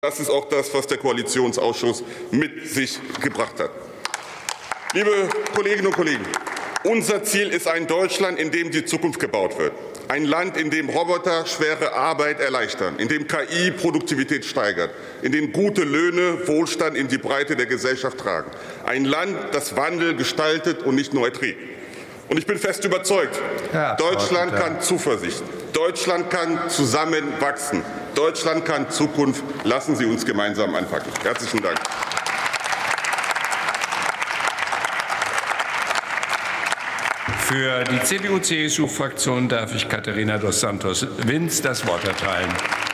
Das ist auch das, was der Koalitionsausschuss mit sich gebracht hat. Liebe Kolleginnen und Kollegen, unser Ziel ist ein Deutschland, in dem die Zukunft gebaut wird. Ein Land, in dem Roboter schwere Arbeit erleichtern, in dem KI Produktivität steigert, in dem gute Löhne Wohlstand in die Breite der Gesellschaft tragen. Ein Land, das Wandel gestaltet und nicht nur erträgt. Und ich bin fest überzeugt, Deutschland kann Zuversicht, Deutschland kann zusammenwachsen, Deutschland kann Zukunft. Lassen Sie uns gemeinsam anpacken. Herzlichen Dank. Für die CDU-CSU-Fraktion darf ich Katharina dos Santos-Vinz das Wort erteilen.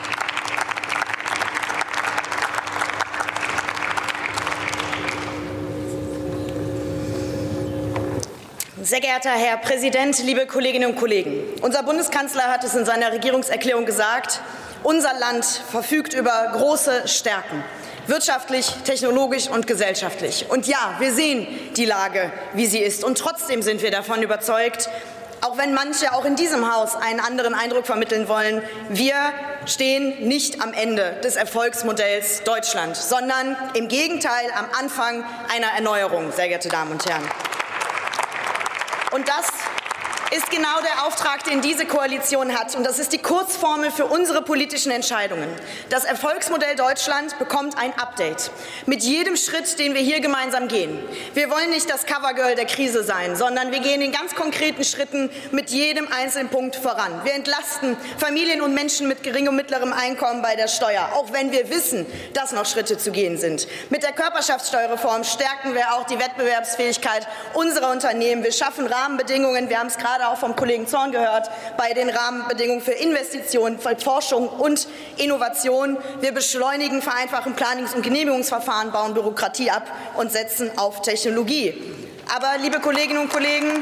Sehr geehrter Herr Präsident, liebe Kolleginnen und Kollegen! Unser Bundeskanzler hat es in seiner Regierungserklärung gesagt, unser Land verfügt über große Stärken, wirtschaftlich, technologisch und gesellschaftlich. Und ja, wir sehen die Lage, wie sie ist. Und trotzdem sind wir davon überzeugt, auch wenn manche auch in diesem Haus einen anderen Eindruck vermitteln wollen, wir stehen nicht am Ende des Erfolgsmodells Deutschland, sondern im Gegenteil am Anfang einer Erneuerung, sehr geehrte Damen und Herren. Und das ist genau der Auftrag, den diese Koalition hat. Und das ist die Kurzformel für unsere politischen Entscheidungen. Das Erfolgsmodell Deutschland bekommt ein Update. Mit jedem Schritt, den wir hier gemeinsam gehen. Wir wollen nicht das Covergirl der Krise sein, sondern wir gehen in ganz konkreten Schritten mit jedem einzelnen Punkt voran. Wir entlasten Familien und Menschen mit geringem und mittlerem Einkommen bei der Steuer, auch wenn wir wissen, dass noch Schritte zu gehen sind. Mit der Körperschaftssteuerreform stärken wir auch die Wettbewerbsfähigkeit unserer Unternehmen. Wir schaffen Rahmenbedingungen, wir haben es gerade auch vom Kollegen Zorn gehört, bei den Rahmenbedingungen für Investitionen, für Forschung und Innovation. Wir beschleunigen, vereinfachen Planungs- und Genehmigungsverfahren, bauen Bürokratie ab und setzen auf Technologie. Aber, liebe Kolleginnen und Kollegen,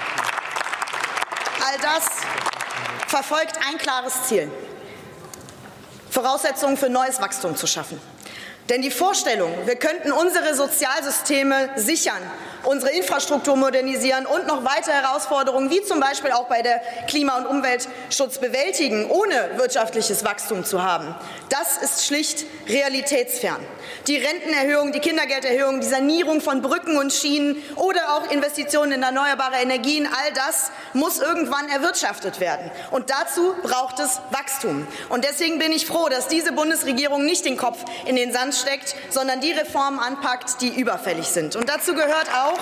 all das verfolgt ein klares Ziel: Voraussetzungen für neues Wachstum zu schaffen. Denn die Vorstellung, wir könnten unsere Sozialsysteme sichern, unsere Infrastruktur modernisieren und noch weitere Herausforderungen, wie zum Beispiel auch bei der Klima- und Umweltschutz bewältigen, ohne wirtschaftliches Wachstum zu haben, das ist schlicht realitätsfern. Die Rentenerhöhung, die Kindergelderhöhung, die Sanierung von Brücken und Schienen oder auch Investitionen in erneuerbare Energien, all das muss irgendwann erwirtschaftet werden. Und dazu braucht es Wachstum. Und deswegen bin ich froh, dass diese Bundesregierung nicht den Kopf in den Sand steckt, sondern die Reformen anpackt, die überfällig sind. Und dazu gehört auch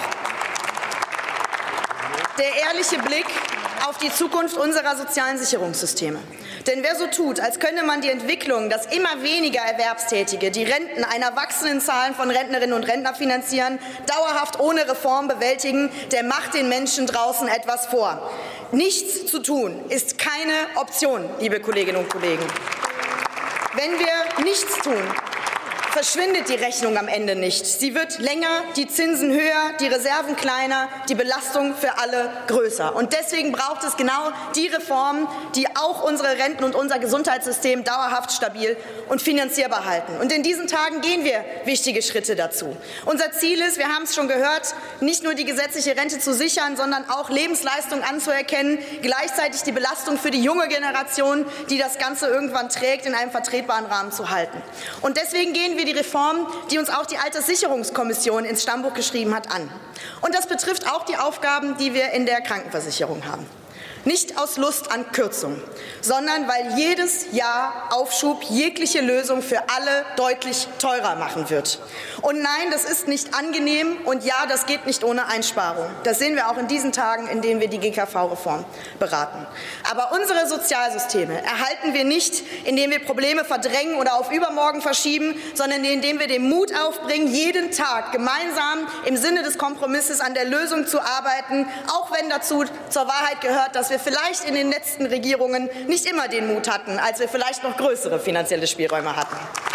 der ehrliche Blick auf die Zukunft unserer sozialen Sicherungssysteme. Denn wer so tut, als könne man die Entwicklung, dass immer weniger Erwerbstätige die Renten einer wachsenden Zahl von Rentnerinnen und Rentnern finanzieren, dauerhaft ohne Reform bewältigen, der macht den Menschen draußen etwas vor. Nichts zu tun ist keine Option, liebe Kolleginnen und Kollegen. Wenn wir nichts tun, verschwindet die Rechnung am Ende nicht. Sie wird länger, die Zinsen höher, die Reserven kleiner, die Belastung für alle größer. Und deswegen braucht es genau die Reformen, die auch unsere Renten und unser Gesundheitssystem dauerhaft stabil und finanzierbar halten. Und in diesen Tagen gehen wir wichtige Schritte dazu. Unser Ziel ist, wir haben es schon gehört, nicht nur die gesetzliche Rente zu sichern, sondern auch Lebensleistung anzuerkennen, gleichzeitig die Belastung für die junge Generation, die das Ganze irgendwann trägt, in einem vertretbaren Rahmen zu halten. Und deswegen gehen wir die Reform, die uns auch die Alterssicherungskommission ins Stammbuch geschrieben hat, an. Und das betrifft auch die Aufgaben, die wir in der Krankenversicherung haben. Nicht aus Lust an Kürzungen, sondern weil jedes Jahr Aufschub jegliche Lösung für alle deutlich teurer machen wird. Und nein, das ist nicht angenehm und ja, das geht nicht ohne Einsparung. Das sehen wir auch in diesen Tagen, in denen wir die GKV-Reform beraten. Aber unsere Sozialsysteme erhalten wir nicht, indem wir Probleme verdrängen oder auf übermorgen verschieben, sondern indem wir den Mut aufbringen, jeden Tag gemeinsam im Sinne des Kompromisses an der Lösung zu arbeiten, auch wenn dazu zur Wahrheit gehört, dass wir vielleicht in den letzten Regierungen nicht immer den Mut hatten, als wir vielleicht noch größere finanzielle Spielräume hatten.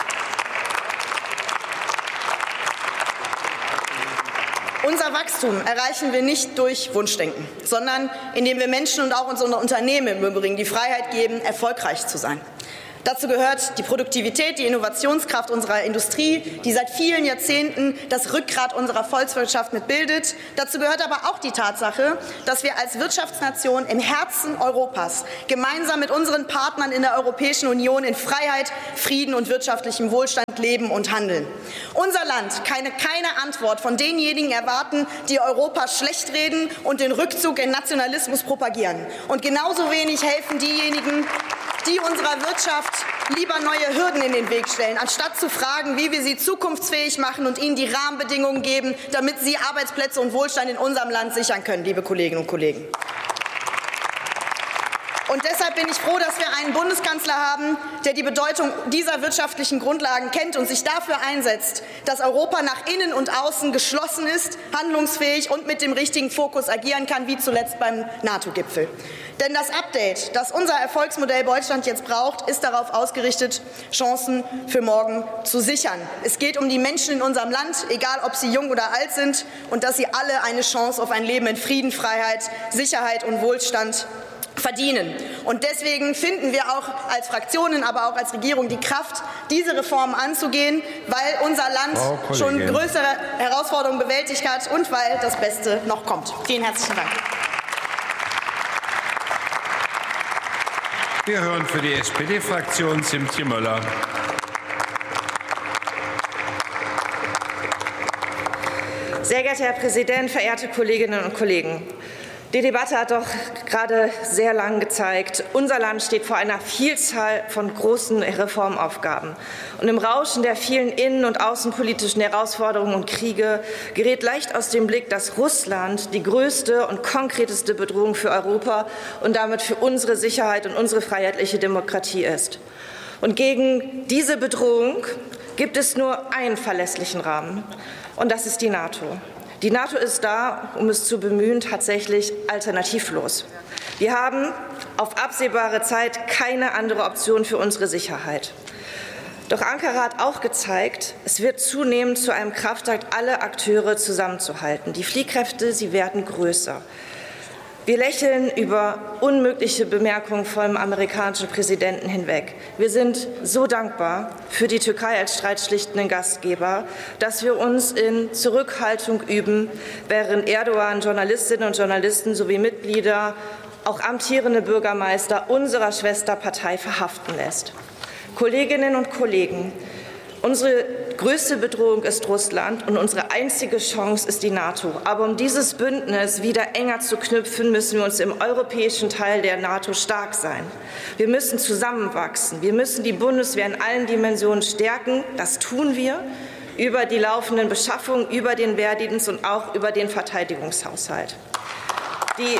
Unser Wachstum erreichen wir nicht durch Wunschdenken, sondern indem wir Menschen und auch unseren Unternehmen im Übrigen die Freiheit geben, erfolgreich zu sein. Dazu gehört die Produktivität, die Innovationskraft unserer Industrie, die seit vielen Jahrzehnten das Rückgrat unserer Volkswirtschaft mitbildet. Dazu gehört aber auch die Tatsache, dass wir als Wirtschaftsnation im Herzen Europas gemeinsam mit unseren Partnern in der Europäischen Union in Freiheit, Frieden und wirtschaftlichem Wohlstand leben und handeln. Unser Land kann keine Antwort von denjenigen erwarten, die Europa schlecht reden und den Rückzug in Nationalismus propagieren. Und genauso wenig helfen diejenigen, die unserer Wirtschaft lieber neue Hürden in den Weg stellen, anstatt zu fragen, wie wir sie zukunftsfähig machen und ihnen die Rahmenbedingungen geben, damit sie Arbeitsplätze und Wohlstand in unserem Land sichern können, liebe Kolleginnen und Kollegen. Und deshalb bin ich froh, dass wir einen Bundeskanzler haben, der die Bedeutung dieser wirtschaftlichen Grundlagen kennt und sich dafür einsetzt, dass Europa nach innen und außen geschlossen ist, handlungsfähig und mit dem richtigen Fokus agieren kann, wie zuletzt beim NATO-Gipfel. Denn das Update, das unser Erfolgsmodell Deutschland jetzt braucht, ist darauf ausgerichtet, Chancen für morgen zu sichern. Es geht um die Menschen in unserem Land, egal ob sie jung oder alt sind, und dass sie alle eine Chance auf ein Leben in Frieden, Freiheit, Sicherheit und Wohlstand verdienen. Und deswegen finden wir auch als Fraktionen, aber auch als Regierung die Kraft, diese Reformen anzugehen, weil unser Land schon größere Herausforderungen bewältigt hat und weil das Beste noch kommt. Vielen herzlichen Dank. Wir hören für die SPD-Fraktion Simtje Möller. Sehr geehrter Herr Präsident, verehrte Kolleginnen und Kollegen! Die Debatte hat doch gerade sehr lang gezeigt, unser Land steht vor einer Vielzahl von großen Reformaufgaben. Und im Rauschen der vielen innen- und außenpolitischen Herausforderungen und Kriege gerät leicht aus dem Blick, dass Russland die größte und konkreteste Bedrohung für Europa und damit für unsere Sicherheit und unsere freiheitliche Demokratie ist. Und gegen diese Bedrohung gibt es nur einen verlässlichen Rahmen, und das ist die NATO. Die NATO ist da, um es zu bemühen, tatsächlich alternativlos. Wir haben auf absehbare Zeit keine andere Option für unsere Sicherheit. Doch Ankara hat auch gezeigt, es wird zunehmend zu einem Kraftakt, alle Akteure zusammenzuhalten. Die Fliehkräfte, sie werden größer. Wir lächeln über unmögliche Bemerkungen vom amerikanischen Präsidenten hinweg. Wir sind so dankbar für die Türkei als streitschlichtenden Gastgeber, dass wir uns in Zurückhaltung üben, während Erdogan Journalistinnen und Journalisten sowie Mitglieder, auch amtierende Bürgermeister unserer Schwesterpartei verhaften lässt. Kolleginnen und Kollegen, unsere größte Bedrohung ist Russland und unsere einzige Chance ist die NATO. Aber um dieses Bündnis wieder enger zu knüpfen, müssen wir uns im europäischen Teil der NATO stark sein. Wir müssen zusammenwachsen. Wir müssen die Bundeswehr in allen Dimensionen stärken. Das tun wir über die laufenden Beschaffungen, über den Wehrdienst und auch über den Verteidigungshaushalt. Die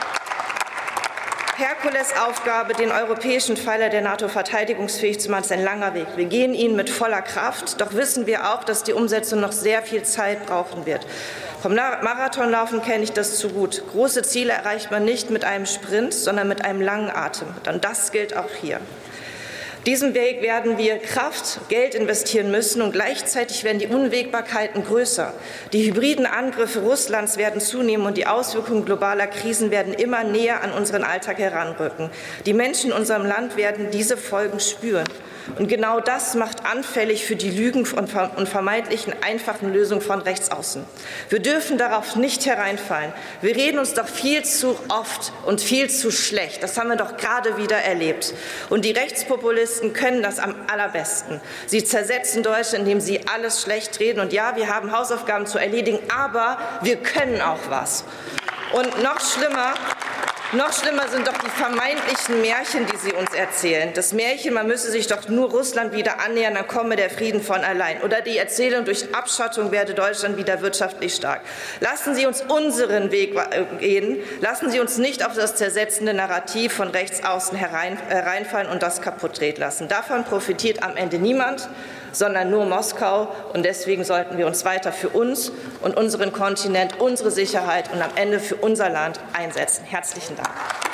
Herkulesaufgabe, den europäischen Pfeiler der NATO verteidigungsfähig zu machen, ist ein langer Weg. Wir gehen ihn mit voller Kraft, doch wissen wir auch, dass die Umsetzung noch sehr viel Zeit brauchen wird. Vom Marathonlaufen kenne ich das zu gut. Große Ziele erreicht man nicht mit einem Sprint, sondern mit einem langen Atem. Und das gilt auch hier. Diesen Weg werden wir Kraft, Geld investieren müssen, und gleichzeitig werden die Unwägbarkeiten größer. Die hybriden Angriffe Russlands werden zunehmen und die Auswirkungen globaler Krisen werden immer näher an unseren Alltag heranrücken. Die Menschen in unserem Land werden diese Folgen spüren. Und genau das macht anfällig für die Lügen und vermeintlichen einfachen Lösungen von rechts außen. Wir dürfen darauf nicht hereinfallen. Wir reden uns doch viel zu oft und viel zu schlecht. Das haben wir doch gerade wieder erlebt. Und die Rechtspopulisten können das am allerbesten. Sie zersetzen Deutschland, indem sie alles schlecht reden. Und ja, wir haben Hausaufgaben zu erledigen, aber wir können auch was. Und noch schlimmer sind doch die vermeintlichen Märchen, die Sie uns erzählen. Das Märchen, man müsse sich doch nur Russland wieder annähern, dann komme der Frieden von allein. Oder die Erzählung, durch Abschottung werde Deutschland wieder wirtschaftlich stark. Lassen Sie uns unseren Weg gehen. Lassen Sie uns nicht auf das zersetzende Narrativ von rechts außen hereinfallen und das kaputt drehen lassen. Davon profitiert am Ende niemand, sondern nur Moskau. Und deswegen sollten wir uns weiter für uns und unseren Kontinent, unsere Sicherheit und am Ende für unser Land einsetzen. Herzlichen Dank.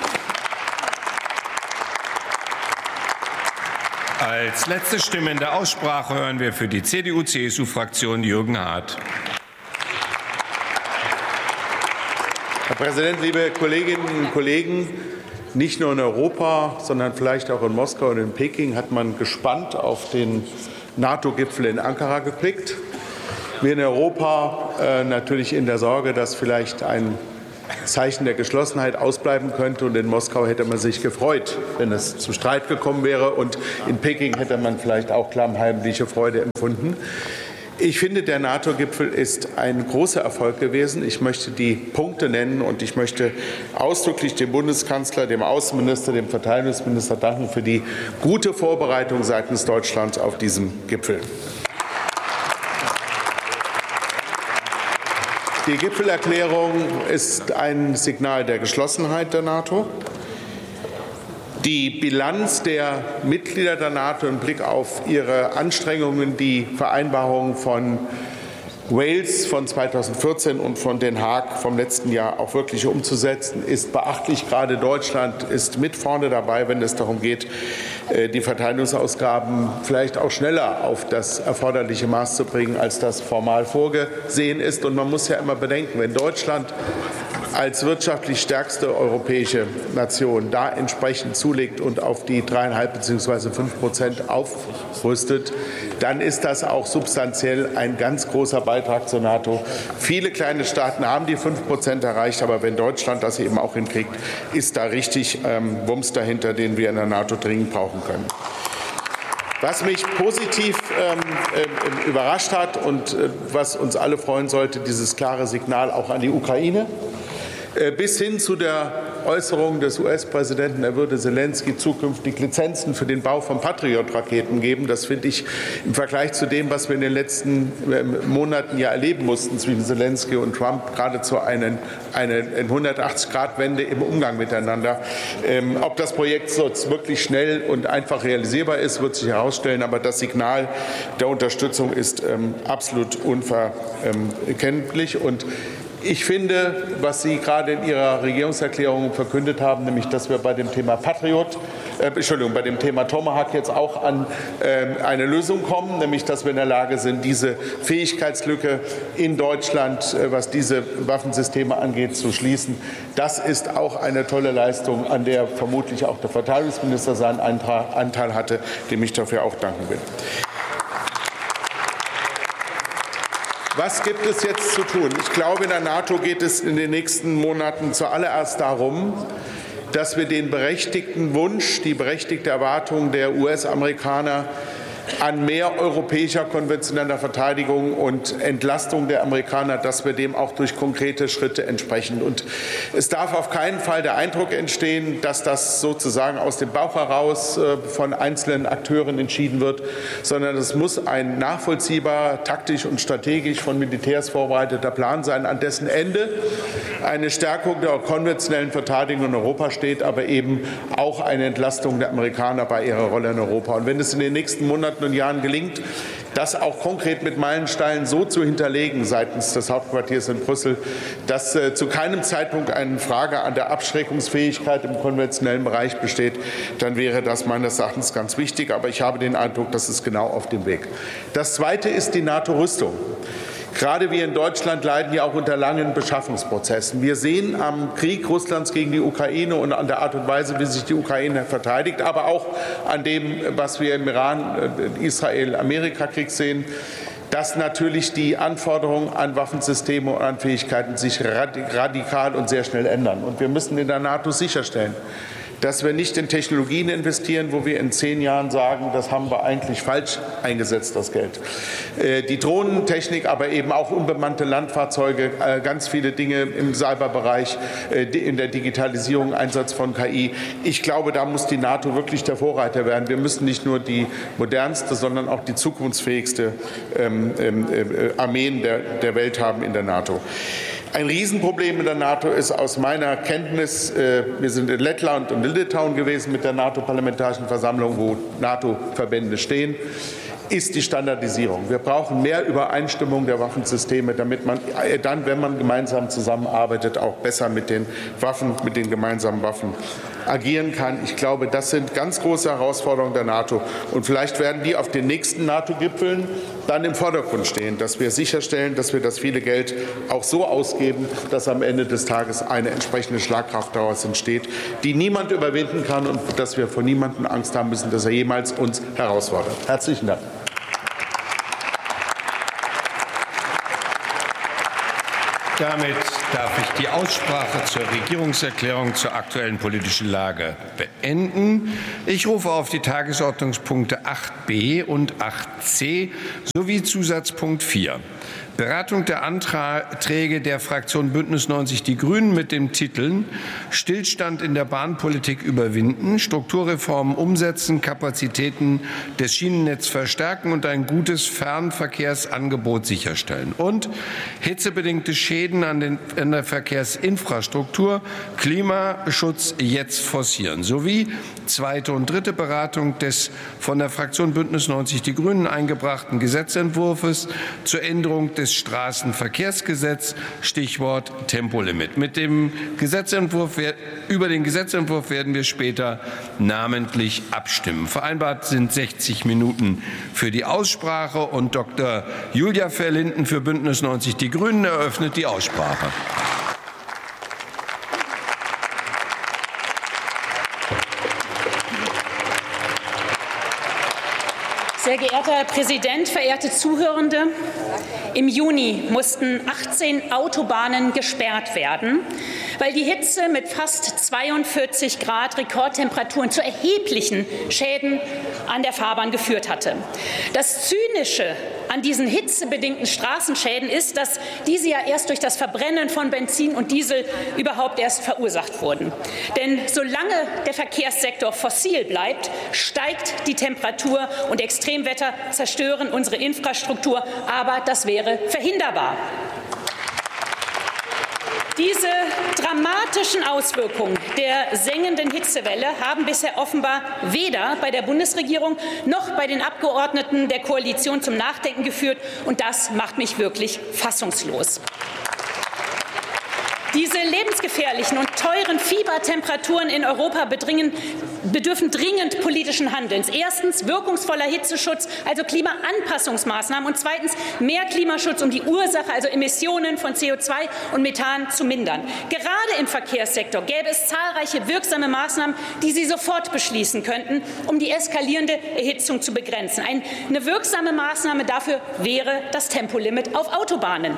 Als letzte Stimme in der Aussprache hören wir für die CDU-CSU-Fraktion Jürgen Hart. Herr Präsident, liebe Kolleginnen und Kollegen! Nicht nur in Europa, sondern vielleicht auch in Moskau und in Peking hat man gespannt auf den NATO-Gipfel in Ankara geblickt. Wir in Europa natürlich in der Sorge, dass vielleicht ein Zeichen der Geschlossenheit ausbleiben könnte. Und in Moskau hätte man sich gefreut, wenn es zu Streit gekommen wäre. Und in Peking hätte man vielleicht auch klammheimliche Freude empfunden. Ich finde, der NATO-Gipfel ist ein großer Erfolg gewesen. Ich möchte die Punkte nennen und ich möchte ausdrücklich dem Bundeskanzler, dem Außenminister, dem Verteidigungsminister danken für die gute Vorbereitung seitens Deutschlands auf diesem Gipfel. Die Gipfelerklärung ist ein Signal der Geschlossenheit der NATO. Die Bilanz der Mitglieder der NATO im Blick auf ihre Anstrengungen, die Vereinbarungen von Wales von 2014 und von Den Haag vom letzten Jahr auch wirklich umzusetzen, ist beachtlich. Gerade Deutschland ist mit vorne dabei, wenn es darum geht, die Verteidigungsausgaben vielleicht auch schneller auf das erforderliche Maß zu bringen, als das formal vorgesehen ist. Und man muss ja immer bedenken, wenn Deutschland als wirtschaftlich stärkste europäische Nation da entsprechend zulegt und auf die 3,5 bzw. 5% aufrüstet, dann ist das auch substanziell ein ganz großer Beitrag zur NATO. Viele kleine Staaten haben die 5% erreicht, aber wenn Deutschland das eben auch hinkriegt, ist da richtig Wumms dahinter, den wir in der NATO dringend brauchen können. Was mich positiv überrascht hat und was uns alle freuen sollte, dieses klare Signal auch an die Ukraine, bis hin zu der Äußerung des US-Präsidenten, er würde Zelensky zukünftig Lizenzen für den Bau von Patriot-Raketen geben. Das finde ich im Vergleich zu dem, was wir in den letzten Monaten ja erleben mussten zwischen Zelensky und Trump, geradezu eine 180-Grad-Wende im Umgang miteinander. Ob das Projekt so wirklich schnell und einfach realisierbar ist, wird sich herausstellen. Aber das Signal der Unterstützung ist absolut unverkenntlich. Und ich finde, was Sie gerade in Ihrer Regierungserklärung verkündet haben, nämlich, dass wir bei dem Thema bei dem Thema Tomahawk jetzt auch an eine Lösung kommen, nämlich, dass wir in der Lage sind, diese Fähigkeitslücke in Deutschland, was diese Waffensysteme angeht, zu schließen. Das ist auch eine tolle Leistung, an der vermutlich auch der Verteidigungsminister seinen Anteil hatte, dem ich dafür auch danken will. Was gibt es jetzt zu tun? Ich glaube, in der NATO geht es in den nächsten Monaten zuallererst darum, dass wir den berechtigten Wunsch, die berechtigte Erwartung der US-Amerikaner an mehr europäischer konventioneller Verteidigung und Entlastung der Amerikaner, dass wir dem auch durch konkrete Schritte entsprechen. Und es darf auf keinen Fall der Eindruck entstehen, dass das sozusagen aus dem Bauch heraus von einzelnen Akteuren entschieden wird, sondern es muss ein nachvollziehbar, taktisch und strategisch von Militärs vorbereiteter Plan sein, an dessen Ende eine Stärkung der konventionellen Verteidigung in Europa steht, aber eben auch eine Entlastung der Amerikaner bei ihrer Rolle in Europa. Und wenn es in den nächsten Monaten und Jahren gelingt, das auch konkret mit Meilensteinen so zu hinterlegen seitens des Hauptquartiers in Brüssel, dass zu keinem Zeitpunkt eine Frage an der Abschreckungsfähigkeit im konventionellen Bereich besteht, dann wäre das meines Erachtens ganz wichtig. Aber ich habe den Eindruck, das ist genau auf dem Weg. Das Zweite ist die NATO-Rüstung. Gerade wir in Deutschland leiden ja auch unter langen Beschaffungsprozessen. Wir sehen am Krieg Russlands gegen die Ukraine und an der Art und Weise, wie sich die Ukraine verteidigt, aber auch an dem, was wir im Iran, Israel-Amerika-Krieg sehen, dass natürlich die Anforderungen an Waffensysteme und an Fähigkeiten sich radikal und sehr schnell ändern. Und wir müssen in der NATO sicherstellen, dass wir nicht in Technologien investieren, wo wir in 10 Jahren sagen, das haben wir eigentlich falsch eingesetzt, das Geld. Die Drohnentechnik, aber eben auch unbemannte Landfahrzeuge, ganz viele Dinge im Cyberbereich, in der Digitalisierung, Einsatz von KI. Ich glaube, da muss die NATO wirklich der Vorreiter werden. Wir müssen nicht nur die modernste, sondern auch die zukunftsfähigste Armeen der Welt haben in der NATO. Ein Riesenproblem in der NATO ist aus meiner Kenntnis, wir sind in Lettland und in Litauen gewesen mit der NATO-Parlamentarischen Versammlung, wo NATO-Verbände stehen, ist die Standardisierung. Wir brauchen mehr Übereinstimmung der Waffensysteme, damit man dann, wenn man gemeinsam zusammenarbeitet, auch besser mit den gemeinsamen Waffen agieren kann. Ich glaube, das sind ganz große Herausforderungen der NATO. Und vielleicht werden die auf den nächsten NATO-Gipfeln dann im Vordergrund stehen, dass wir sicherstellen, dass wir das viele Geld auch so ausgeben, dass am Ende des Tages eine entsprechende Schlagkraft daraus entsteht, die niemand überwinden kann und dass wir vor niemandem Angst haben müssen, dass er jemals uns herausfordert. Herzlichen Dank. Damit darf ich die Aussprache zur Regierungserklärung zur aktuellen politischen Lage beenden. Ich rufe auf die Tagesordnungspunkte 8b und 8c sowie Zusatzpunkt 4. Beratung der Anträge der Fraktion Bündnis 90 Die Grünen mit den Titeln Stillstand in der Bahnpolitik überwinden, Strukturreformen umsetzen, Kapazitäten des Schienennetzes verstärken und ein gutes Fernverkehrsangebot sicherstellen und hitzebedingte Schäden an der Verkehrsinfrastruktur, Klimaschutz jetzt forcieren, sowie zweite und dritte Beratung des von der Fraktion Bündnis 90 Die Grünen eingebrachten Gesetzentwurfs zur Änderung des Straßenverkehrsgesetzes, Stichwort Tempolimit. Über den Gesetzentwurf werden wir später namentlich abstimmen. Vereinbart sind 60 Minuten für die Aussprache und Dr. Julia Verlinden für Bündnis 90 Die Grünen eröffnet die Aussprache. Sehr geehrter Herr Präsident, verehrte Zuhörende! Im Juni mussten 18 Autobahnen gesperrt werden, weil die Hitze mit fast 42 Grad Rekordtemperaturen zu erheblichen Schäden an der Fahrbahn geführt hatte. Das Zynische an diesen hitzebedingten Straßenschäden ist, dass diese ja erst durch das Verbrennen von Benzin und Diesel überhaupt erst verursacht wurden. Denn solange der Verkehrssektor fossil bleibt, steigt die Temperatur und Extremwetter zerstören unsere Infrastruktur. Aber das wäre verhinderbar. Diese dramatischen Auswirkungen der sengenden Hitzewelle haben bisher offenbar weder bei der Bundesregierung noch bei den Abgeordneten der Koalition zum Nachdenken geführt. Und das macht mich wirklich fassungslos. Diese lebensgefährlichen und teuren Fiebertemperaturen in Europa bedürfen dringend politischen Handelns. Erstens wirkungsvoller Hitzeschutz, also Klimaanpassungsmaßnahmen, und zweitens mehr Klimaschutz, um die Ursache, also Emissionen von CO2 und Methan, zu mindern. Gerade im Verkehrssektor gäbe es zahlreiche wirksame Maßnahmen, die Sie sofort beschließen könnten, um die eskalierende Erhitzung zu begrenzen. Eine wirksame Maßnahme dafür wäre das Tempolimit auf Autobahnen.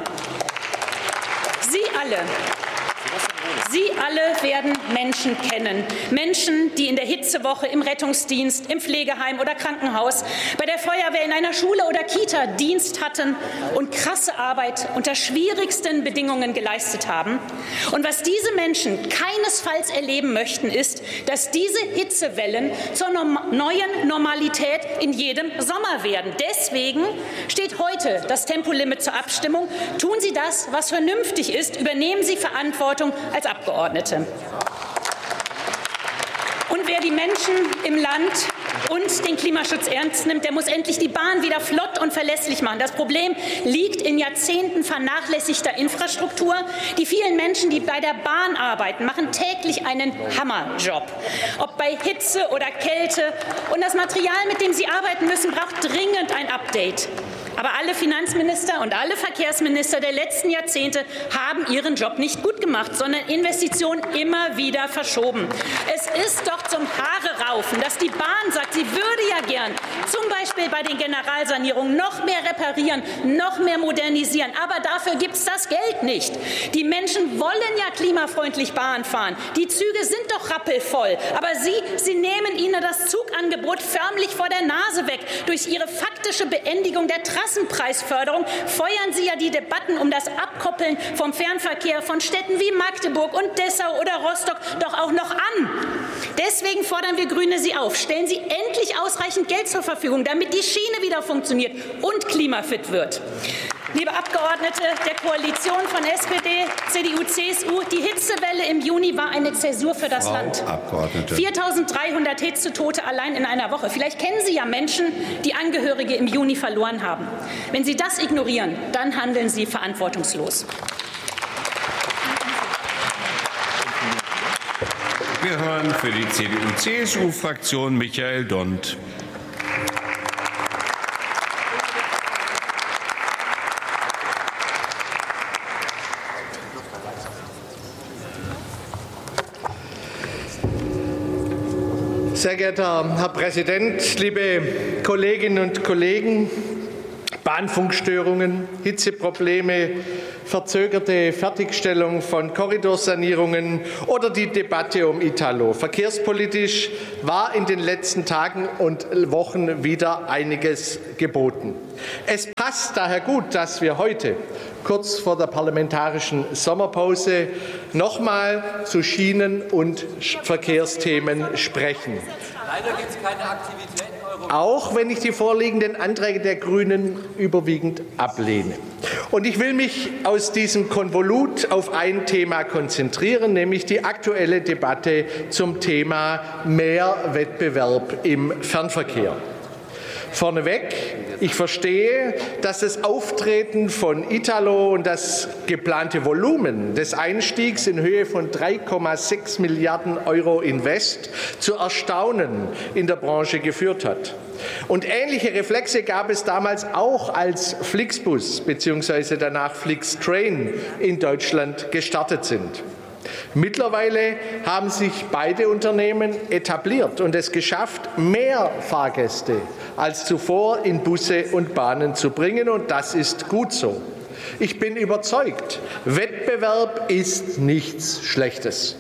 Sie alle werden Menschen kennen. Menschen, die in der Hitzewoche im Rettungsdienst, im Pflegeheim oder Krankenhaus, bei der Feuerwehr, in einer Schule oder Kita Dienst hatten und krasse Arbeit unter schwierigsten Bedingungen geleistet haben. Und was diese Menschen keinesfalls erleben möchten, ist, dass diese Hitzewellen zur neuen Normalität in jedem Sommer werden. Deswegen steht heute das Tempolimit zur Abstimmung. Tun Sie das, was vernünftig ist. Übernehmen Sie Verantwortung als Abgeordnete. Und wer die Menschen im Land und den Klimaschutz ernst nimmt, der muss endlich die Bahn wieder flott und verlässlich machen. Das Problem liegt in Jahrzehnten vernachlässigter Infrastruktur. Die vielen Menschen, die bei der Bahn arbeiten, machen täglich einen Hammerjob. Ob bei Hitze oder Kälte. Und das Material, mit dem sie arbeiten müssen, braucht dringend ein Update. Aber alle Finanzminister und alle Verkehrsminister der letzten Jahrzehnte haben ihren Job nicht gut gemacht, sondern Investitionen immer wieder verschoben. Es ist doch zum Haare-Raufen, dass die Bahn sagt, sie würde ja gern zum Beispiel bei den Generalsanierungen noch mehr reparieren, noch mehr modernisieren. Aber dafür gibt es das Geld nicht. Die Menschen wollen ja klimafreundlich Bahn fahren. Die Züge sind doch rappelvoll. Aber Sie nehmen ihnen das Zugangebot förmlich vor der Nase weg. Durch ihre faktische Beendigung der Trassenpreisförderung feuern Sie ja die Debatten um das Abkoppeln vom Fernverkehr von Städten wie Magdeburg und Dessau oder Rostock doch auch noch an. Deswegen fordern wir Grüne Sie auf. Stellen Sie endlich ausreichend Geld zur Verfügung, damit die Schiene wieder funktioniert und klimafit wird. Liebe Abgeordnete der Koalition von SPD, CDU, CSU, die Hitzewelle im Juni war eine Zäsur für das Land. 4.300 Hitzetote allein in einer Woche. Vielleicht kennen Sie ja Menschen, die Angehörige im Juni verloren haben. Wenn Sie das ignorieren, dann handeln Sie verantwortungslos. Wir hören für die CDU-CSU-Fraktion Michael Dont. Sehr geehrter Herr Präsident, liebe Kolleginnen und Kollegen! Bahnfunkstörungen, Hitzeprobleme, verzögerte Fertigstellung von Korridorsanierungen oder die Debatte um Italo. Verkehrspolitisch war in den letzten Tagen und Wochen wieder einiges geboten. Es passt daher gut, dass wir heute, kurz vor der parlamentarischen Sommerpause, nochmal zu Schienen- und Verkehrsthemen sprechen. Leider gibt es keine Aktivitäten. Auch wenn ich die vorliegenden Anträge der Grünen überwiegend ablehne. Und ich will mich aus diesem Konvolut auf ein Thema konzentrieren, nämlich die aktuelle Debatte zum Thema mehr Wettbewerb im Fernverkehr. Vorneweg, ich verstehe, dass das Auftreten von Italo und das geplante Volumen des Einstiegs in Höhe von 3,6 Milliarden € Invest zu Erstaunen in der Branche geführt hat. Und ähnliche Reflexe gab es damals auch, als Flixbus bzw. danach Flixtrain in Deutschland gestartet sind. Mittlerweile haben sich beide Unternehmen etabliert und es geschafft, mehr Fahrgäste als zuvor in Busse und Bahnen zu bringen, und das ist gut so. Ich bin überzeugt, Wettbewerb ist nichts Schlechtes.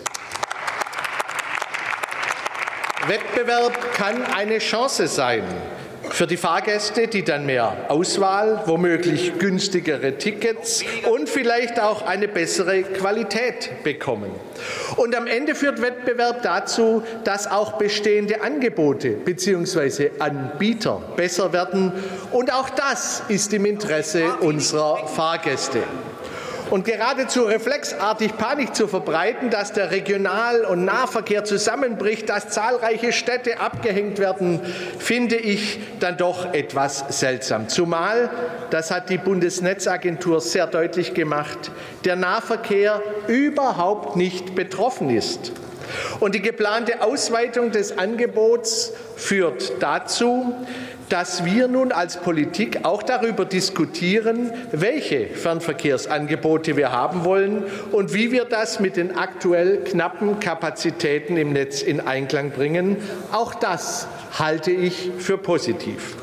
Wettbewerb kann eine Chance sein für die Fahrgäste, die dann mehr Auswahl, womöglich günstigere Tickets und vielleicht auch eine bessere Qualität bekommen. Und am Ende führt Wettbewerb dazu, dass auch bestehende Angebote bzw. Anbieter besser werden. Und auch das ist im Interesse unserer Fahrgäste. Und geradezu reflexartig Panik zu verbreiten, dass der Regional- und Nahverkehr zusammenbricht, dass zahlreiche Städte abgehängt werden, finde ich dann doch etwas seltsam. Zumal, das hat die Bundesnetzagentur sehr deutlich gemacht, der Nahverkehr überhaupt nicht betroffen ist. Und die geplante Ausweitung des Angebots führt dazu, dass wir nun als Politik auch darüber diskutieren, welche Fernverkehrsangebote wir haben wollen und wie wir das mit den aktuell knappen Kapazitäten im Netz in Einklang bringen. Auch das halte ich für positiv.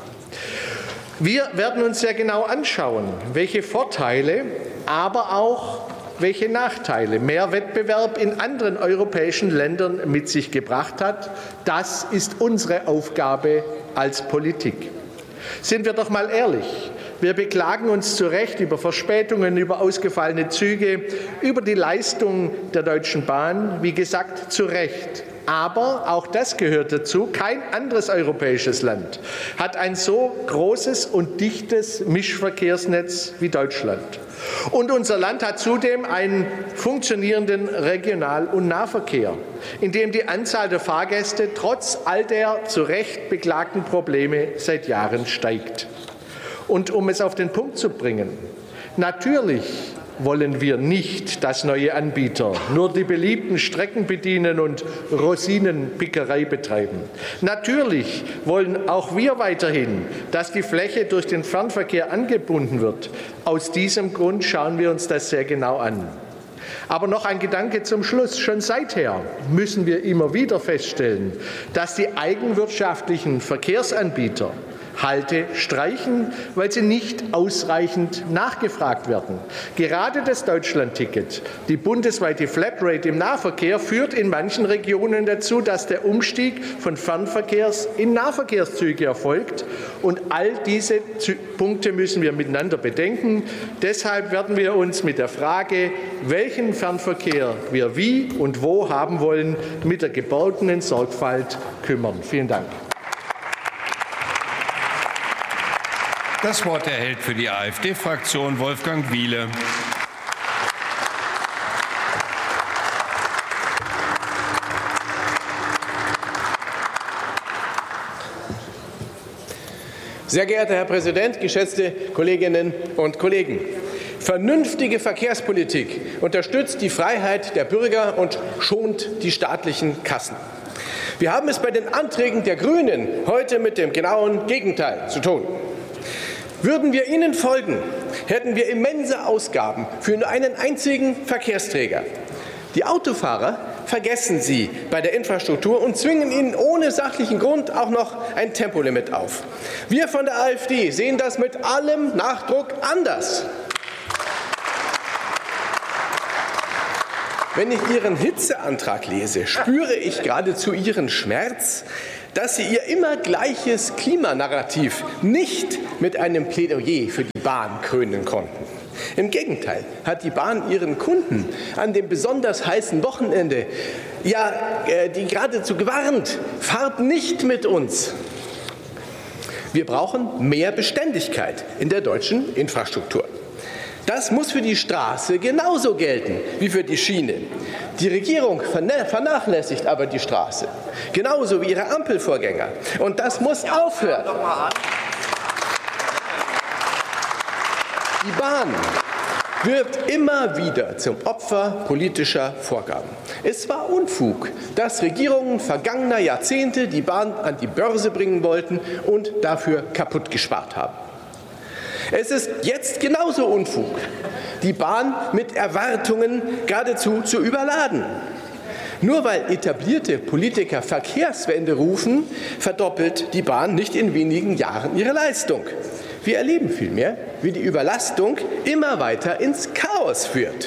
Wir werden uns sehr genau anschauen, welche Vorteile, aber auch welche Nachteile mehr Wettbewerb in anderen europäischen Ländern mit sich gebracht hat. Das ist unsere Aufgabe als Politik. Sind wir doch mal ehrlich. Wir beklagen uns zu Recht über Verspätungen, über ausgefallene Züge, über die Leistung der Deutschen Bahn, wie gesagt, zu Recht. Aber auch das gehört dazu. Kein anderes europäisches Land hat ein so großes und dichtes Mischverkehrsnetz wie Deutschland. Und unser Land hat zudem einen funktionierenden Regional- und Nahverkehr, in dem die Anzahl der Fahrgäste trotz all der zu Recht beklagten Probleme seit Jahren steigt. Und um es auf den Punkt zu bringen, natürlich wollen wir nicht, dass neue Anbieter nur die beliebten Strecken bedienen und Rosinenpickerei betreiben. Natürlich wollen auch wir weiterhin, dass die Fläche durch den Fernverkehr angebunden wird. Aus diesem Grund schauen wir uns das sehr genau an. Aber noch ein Gedanke zum Schluss. Schon seither müssen wir immer wieder feststellen, dass die eigenwirtschaftlichen Verkehrsanbieter Halte streichen, weil sie nicht ausreichend nachgefragt werden. Gerade das Deutschlandticket, die bundesweite Flatrate im Nahverkehr, führt in manchen Regionen dazu, dass der Umstieg von Fernverkehrs- in Nahverkehrszüge erfolgt. Und all diese Punkte müssen wir miteinander bedenken. Deshalb werden wir uns mit der Frage, welchen Fernverkehr wir wie und wo haben wollen, mit der gebotenen Sorgfalt kümmern. Vielen Dank. Das Wort erhält für die AfD-Fraktion Wolfgang Wiele. Sehr geehrter Herr Präsident, geschätzte Kolleginnen und Kollegen! Vernünftige Verkehrspolitik unterstützt die Freiheit der Bürger und schont die staatlichen Kassen. Wir haben es bei den Anträgen der Grünen heute mit dem genauen Gegenteil zu tun. Würden wir ihnen folgen, hätten wir immense Ausgaben für nur einen einzigen Verkehrsträger. Die Autofahrer vergessen Sie bei der Infrastruktur und zwingen ihnen ohne sachlichen Grund auch noch ein Tempolimit auf. Wir von der AfD sehen das mit allem Nachdruck anders. Wenn ich Ihren Hitzeantrag lese, spüre ich geradezu Ihren Schmerz, dass Sie Ihr immer gleiches Klimanarrativ nicht mit einem Plädoyer für die Bahn krönen konnten. Im Gegenteil hat die Bahn ihren Kunden an dem besonders heißen Wochenende die geradezu gewarnt, fahrt nicht mit uns. Wir brauchen mehr Beständigkeit in der deutschen Infrastruktur. Das muss für die Straße genauso gelten wie für die Schiene. Die Regierung vernachlässigt aber die Straße, genauso wie ihre Ampelvorgänger. Und das muss aufhören. Die Bahn wird immer wieder zum Opfer politischer Vorgaben. Es war Unfug, dass Regierungen vergangener Jahrzehnte die Bahn an die Börse bringen wollten und dafür kaputt gespart haben. Es ist jetzt genauso Unfug, die Bahn mit Erwartungen geradezu zu überladen. Nur weil etablierte Politiker Verkehrswende rufen, verdoppelt die Bahn nicht in wenigen Jahren ihre Leistung. Wir erleben vielmehr, wie die Überlastung immer weiter ins Chaos führt.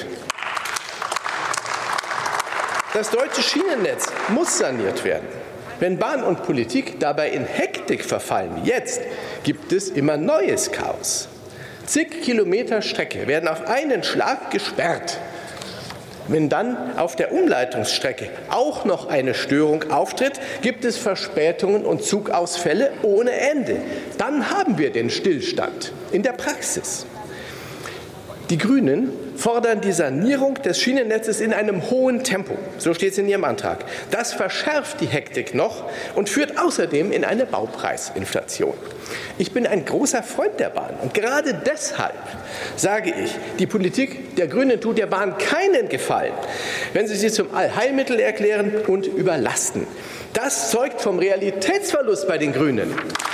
Das deutsche Schienennetz muss saniert werden. Wenn Bahn und Politik dabei in Hektik verfallen wie jetzt, gibt es immer neues Chaos. Zig Kilometer Strecke werden auf einen Schlag gesperrt. Wenn dann auf der Umleitungsstrecke auch noch eine Störung auftritt, gibt es Verspätungen und Zugausfälle ohne Ende. Dann haben wir den Stillstand in der Praxis. Die Grünen fordern die Sanierung des Schienennetzes in einem hohen Tempo. So steht es in ihrem Antrag. Das verschärft die Hektik noch und führt außerdem in eine Baupreisinflation. Ich bin ein großer Freund der Bahn und gerade deshalb sage ich, die Politik der Grünen tut der Bahn keinen Gefallen, wenn sie zum Allheilmittel erklären und überlasten. Das zeugt vom Realitätsverlust bei den Grünen.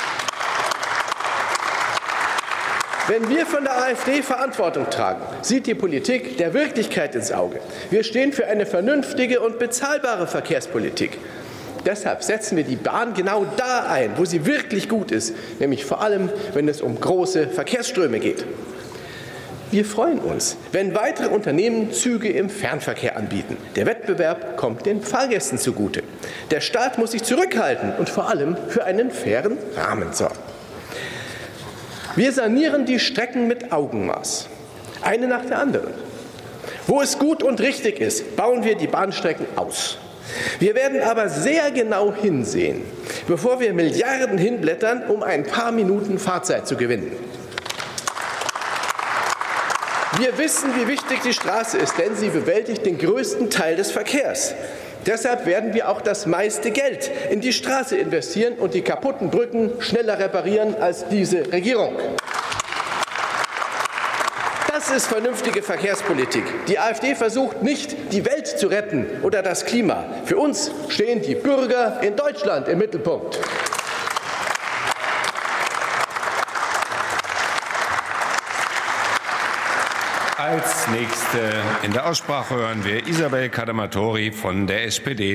Wenn wir von der AfD Verantwortung tragen, sieht die Politik der Wirklichkeit ins Auge. Wir stehen für eine vernünftige und bezahlbare Verkehrspolitik. Deshalb setzen wir die Bahn genau da ein, wo sie wirklich gut ist, nämlich vor allem, wenn es um große Verkehrsströme geht. Wir freuen uns, wenn weitere Unternehmen Züge im Fernverkehr anbieten. Der Wettbewerb kommt den Fahrgästen zugute. Der Staat muss sich zurückhalten und vor allem für einen fairen Rahmen sorgen. Wir sanieren die Strecken mit Augenmaß, eine nach der anderen. Wo es gut und richtig ist, bauen wir die Bahnstrecken aus. Wir werden aber sehr genau hinsehen, bevor wir Milliarden hinblättern, um ein paar Minuten Fahrzeit zu gewinnen. Wir wissen, wie wichtig die Straße ist, denn sie bewältigt den größten Teil des Verkehrs. Deshalb werden wir auch das meiste Geld in die Straße investieren und die kaputten Brücken schneller reparieren als diese Regierung. Das ist vernünftige Verkehrspolitik. Die AfD versucht nicht, die Welt zu retten oder das Klima. Für uns stehen die Bürger in Deutschland im Mittelpunkt. Als nächste in der Aussprache hören wir Isabel Cadamatori von der SPD.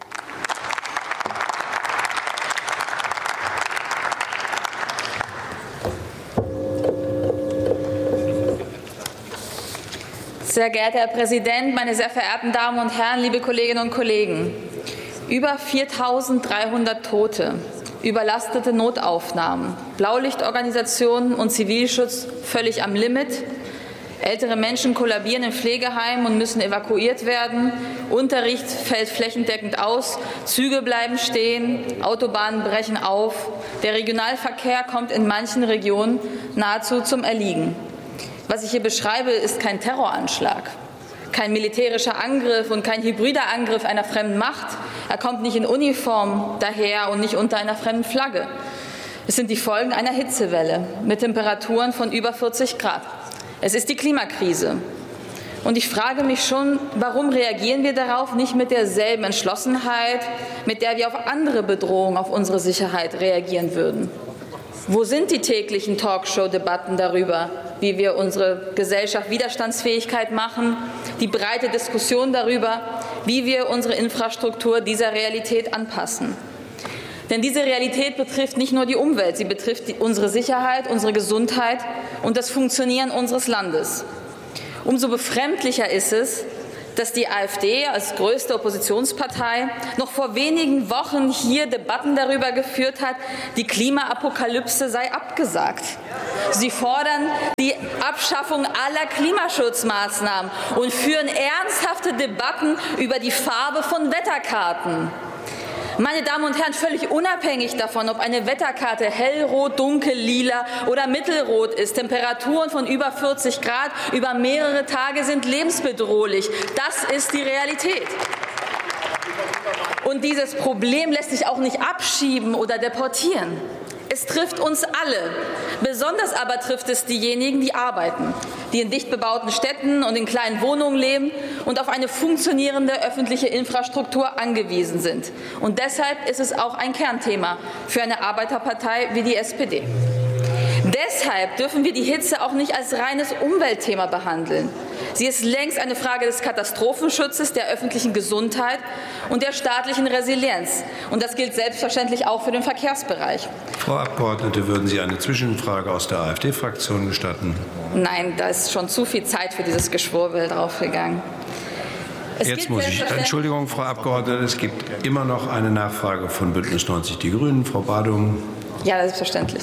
Sehr geehrter Herr Präsident, meine sehr verehrten Damen und Herren, liebe Kolleginnen und Kollegen! Über 4.300 Tote, überlastete Notaufnahmen, Blaulichtorganisationen und Zivilschutz völlig am Limit. Ältere Menschen kollabieren in Pflegeheimen und müssen evakuiert werden. Unterricht fällt flächendeckend aus. Züge bleiben stehen. Autobahnen brechen auf. Der Regionalverkehr kommt in manchen Regionen nahezu zum Erliegen. Was ich hier beschreibe, ist kein Terroranschlag, kein militärischer Angriff und kein hybrider Angriff einer fremden Macht. Er kommt nicht in Uniform daher und nicht unter einer fremden Flagge. Es sind die Folgen einer Hitzewelle mit Temperaturen von über 40 Grad. Es ist die Klimakrise. Und ich frage mich schon, warum reagieren wir darauf nicht mit derselben Entschlossenheit, mit der wir auf andere Bedrohungen auf unsere Sicherheit reagieren würden? Wo sind die täglichen Talkshow-Debatten darüber, wie wir unsere Gesellschaft Widerstandsfähigkeit machen, die breite Diskussion darüber, wie wir unsere Infrastruktur dieser Realität anpassen? Denn diese Realität betrifft nicht nur die Umwelt, sie betrifft unsere Sicherheit, unsere Gesundheit und das Funktionieren unseres Landes. Umso befremdlicher ist es, dass die AfD als größte Oppositionspartei noch vor wenigen Wochen hier Debatten darüber geführt hat, die Klimaapokalypse sei abgesagt. Sie fordern die Abschaffung aller Klimaschutzmaßnahmen und führen ernsthafte Debatten über die Farbe von Wetterkarten. Meine Damen und Herren, völlig unabhängig davon, ob eine Wetterkarte hellrot, dunkel, lila oder mittelrot ist, Temperaturen von über 40 Grad über mehrere Tage sind lebensbedrohlich. Das ist die Realität. Und dieses Problem lässt sich auch nicht abschieben oder deportieren. Es trifft uns alle. Besonders aber trifft es diejenigen, die arbeiten, die in dicht bebauten Städten und in kleinen Wohnungen leben und auf eine funktionierende öffentliche Infrastruktur angewiesen sind. Und deshalb ist es auch ein Kernthema für eine Arbeiterpartei wie die SPD. Deshalb dürfen wir die Hitze auch nicht als reines Umweltthema behandeln. Sie ist längst eine Frage des Katastrophenschutzes, der öffentlichen Gesundheit und der staatlichen Resilienz. Und das gilt selbstverständlich auch für den Verkehrsbereich. Frau Abgeordnete, würden Sie eine Zwischenfrage aus der AfD-Fraktion gestatten? Nein, da ist schon zu viel Zeit für dieses Geschwurbel draufgegangen. Jetzt muss ich, Entschuldigung, Frau Abgeordnete, es gibt immer noch eine Nachfrage von Bündnis 90 Die Grünen. Frau Badung. Ja, selbstverständlich.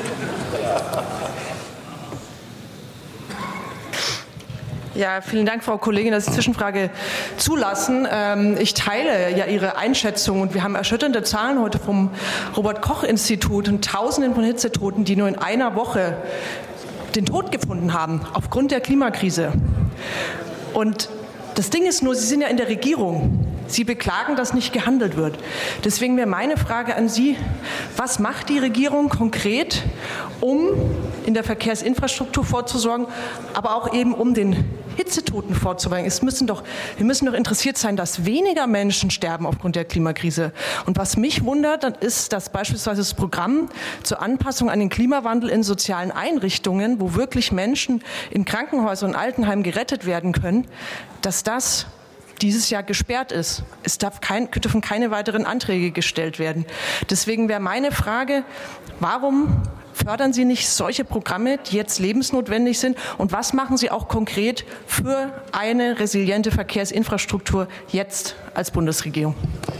Ja, vielen Dank, Frau Kollegin, dass Sie die Zwischenfrage zulassen. Ich teile ja Ihre Einschätzung und wir haben erschütternde Zahlen heute vom Robert-Koch-Institut und Tausenden von Hitzetoten, die nur in einer Woche den Tod gefunden haben aufgrund der Klimakrise. Und das Ding ist nur, Sie sind ja in der Regierung. Sie beklagen, dass nicht gehandelt wird. Deswegen wäre meine Frage an Sie, was macht die Regierung konkret, um in der Verkehrsinfrastruktur vorzusorgen, aber auch eben um den Hitzetoten vorzubeugen? Wir müssen doch interessiert sein, dass weniger Menschen sterben aufgrund der Klimakrise. Und was mich wundert, dann ist, dass beispielsweise das Programm zur Anpassung an den Klimawandel in sozialen Einrichtungen, wo wirklich Menschen in Krankenhäusern und Altenheimen gerettet werden können, dass das dieses Jahr gesperrt ist. Es dürfen keine weiteren Anträge gestellt werden. Deswegen wäre meine Frage, warum fördern Sie nicht solche Programme, die jetzt lebensnotwendig sind? Und was machen Sie auch konkret für eine resiliente Verkehrsinfrastruktur jetzt als Bundesregierung?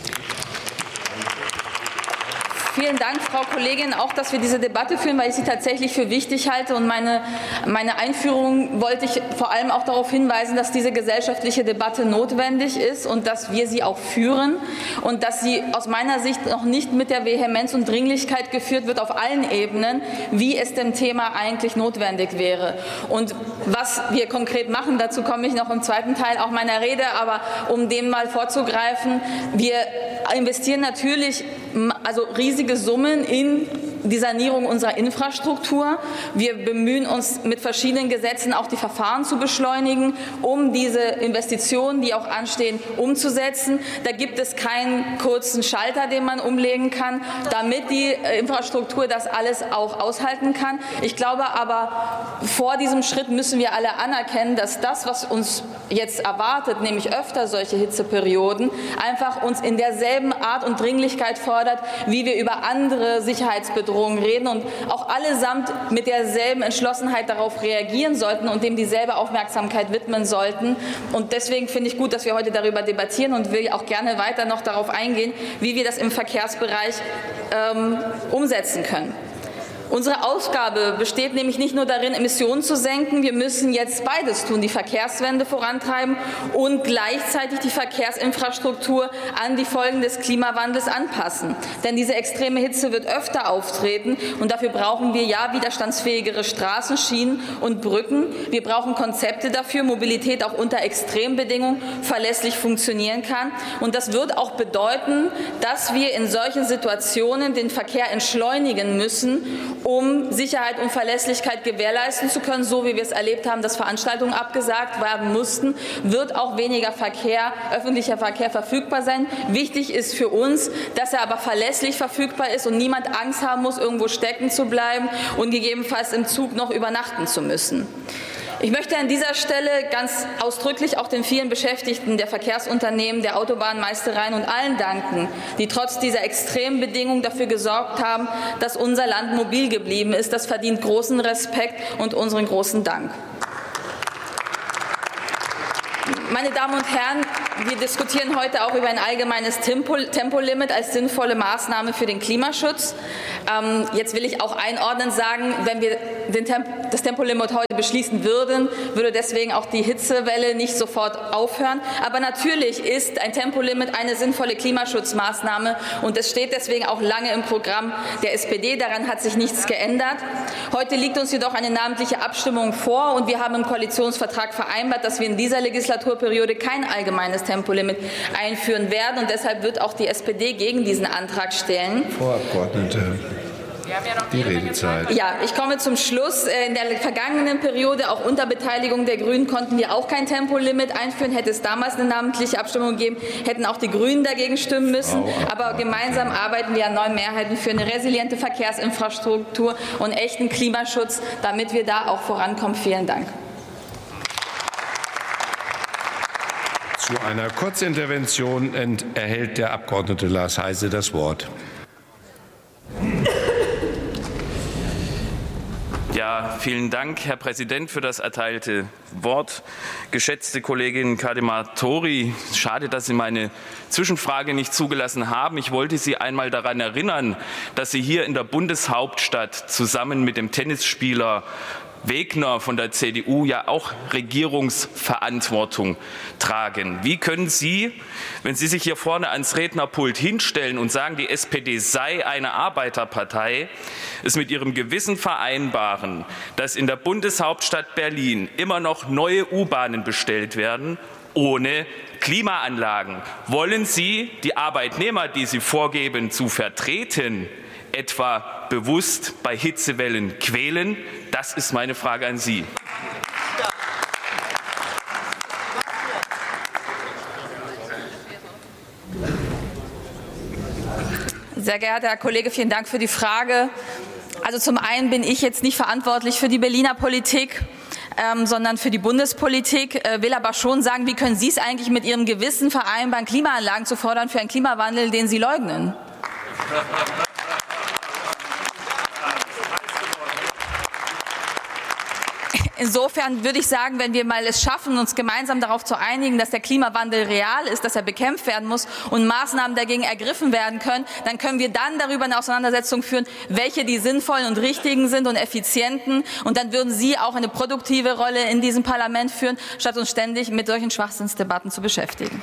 Vielen Dank, Frau Kollegin, auch, dass wir diese Debatte führen, weil ich sie tatsächlich für wichtig halte. Und meine Einführung wollte ich vor allem auch darauf hinweisen, dass diese gesellschaftliche Debatte notwendig ist und dass wir sie auch führen und dass sie aus meiner Sicht noch nicht mit der Vehemenz und Dringlichkeit geführt wird auf allen Ebenen, wie es dem Thema eigentlich notwendig wäre. Und was wir konkret machen, dazu komme ich noch im zweiten Teil auch meiner Rede, aber um dem mal vorzugreifen, wir investieren natürlich riesige Summen in die Sanierung unserer Infrastruktur. Wir bemühen uns mit verschiedenen Gesetzen auch die Verfahren zu beschleunigen, um diese Investitionen, die auch anstehen, umzusetzen. Da gibt es keinen kurzen Schalter, den man umlegen kann, damit die Infrastruktur das alles auch aushalten kann. Ich glaube aber, vor diesem Schritt müssen wir alle anerkennen, dass das, was uns jetzt erwartet, nämlich öfter solche Hitzeperioden, einfach uns in derselben Art und Dringlichkeit fordert, wie wir über andere Sicherheitsbedrohungen reden und auch allesamt mit derselben Entschlossenheit darauf reagieren sollten und dem dieselbe Aufmerksamkeit widmen sollten. Und deswegen finde ich gut, dass wir heute darüber debattieren und will auch gerne weiter noch darauf eingehen, wie wir das im Verkehrsbereich umsetzen können. Unsere Aufgabe besteht nämlich nicht nur darin, Emissionen zu senken. Wir müssen jetzt beides tun, die Verkehrswende vorantreiben und gleichzeitig die Verkehrsinfrastruktur an die Folgen des Klimawandels anpassen. Denn diese extreme Hitze wird öfter auftreten und dafür brauchen wir ja widerstandsfähigere Straßen, Schienen und Brücken. Wir brauchen Konzepte dafür, Mobilität auch unter Extrembedingungen verlässlich funktionieren kann. Und das wird auch bedeuten, dass wir in solchen Situationen den Verkehr entschleunigen müssen, um Sicherheit und Verlässlichkeit gewährleisten zu können, so wie wir es erlebt haben, dass Veranstaltungen abgesagt werden mussten, wird auch weniger öffentlicher Verkehr verfügbar sein. Wichtig ist für uns, dass er aber verlässlich verfügbar ist und niemand Angst haben muss, irgendwo stecken zu bleiben und gegebenenfalls im Zug noch übernachten zu müssen. Ich möchte an dieser Stelle ganz ausdrücklich auch den vielen Beschäftigten der Verkehrsunternehmen, der Autobahnmeistereien und allen danken, die trotz dieser extremen Bedingungen dafür gesorgt haben, dass unser Land mobil geblieben ist. Das verdient großen Respekt und unseren großen Dank. Meine Damen und Herren, wir diskutieren heute auch über ein allgemeines Tempolimit als sinnvolle Maßnahme für den Klimaschutz. Jetzt will ich auch einordnend sagen, wenn wir das Tempolimit heute beschließen würden, würde deswegen auch die Hitzewelle nicht sofort aufhören. Aber natürlich ist ein Tempolimit eine sinnvolle Klimaschutzmaßnahme und es steht deswegen auch lange im Programm der SPD. Daran hat sich nichts geändert. Heute liegt uns jedoch eine namentliche Abstimmung vor und wir haben im Koalitionsvertrag vereinbart, dass wir in dieser Legislaturperiode kein allgemeines Tempolimit einführen werden und deshalb wird auch die SPD gegen diesen Antrag stellen. Frau Abgeordnete, die Redezeit. Ja, ich komme zum Schluss. In der vergangenen Periode, auch unter Beteiligung der Grünen, konnten wir auch kein Tempolimit einführen. Hätte es damals eine namentliche Abstimmung gegeben, hätten auch die Grünen dagegen stimmen müssen. Aber gemeinsam arbeiten wir an neuen Mehrheiten für eine resiliente Verkehrsinfrastruktur und echten Klimaschutz, damit wir da auch vorankommen. Vielen Dank. Zu einer Kurzintervention erhält der Abgeordnete Lars Heise das Wort. Ja, vielen Dank, Herr Präsident, für das erteilte Wort. Geschätzte Kollegin Kadematori, schade, dass Sie meine Zwischenfrage nicht zugelassen haben. Ich wollte Sie einmal daran erinnern, dass Sie hier in der Bundeshauptstadt zusammen mit dem Tennisspieler Wegner von der CDU ja auch Regierungsverantwortung tragen. Wie können Sie, wenn Sie sich hier vorne ans Rednerpult hinstellen und sagen, die SPD sei eine Arbeiterpartei, es mit Ihrem Gewissen vereinbaren, dass in der Bundeshauptstadt Berlin immer noch neue U-Bahnen bestellt werden, ohne Klimaanlagen? Wollen Sie die Arbeitnehmer, die Sie vorgeben zu vertreten, etwa bewusst bei Hitzewellen quälen? Das ist meine Frage an Sie. Sehr geehrter Herr Kollege, vielen Dank für die Frage. Also zum einen bin ich jetzt nicht verantwortlich für die Berliner Politik, sondern für die Bundespolitik, will aber schon sagen, wie können Sie es eigentlich mit Ihrem Gewissen vereinbaren, Klimaanlagen zu fordern für einen Klimawandel, den Sie leugnen? Insofern würde ich sagen, wenn wir mal es schaffen, uns gemeinsam darauf zu einigen, dass der Klimawandel real ist, dass er bekämpft werden muss und Maßnahmen dagegen ergriffen werden können, dann können wir dann darüber eine Auseinandersetzung führen, welche die sinnvollen und richtigen sind und effizienten. Und dann würden Sie auch eine produktive Rolle in diesem Parlament führen, statt uns ständig mit solchen Schwachsinnsdebatten zu beschäftigen.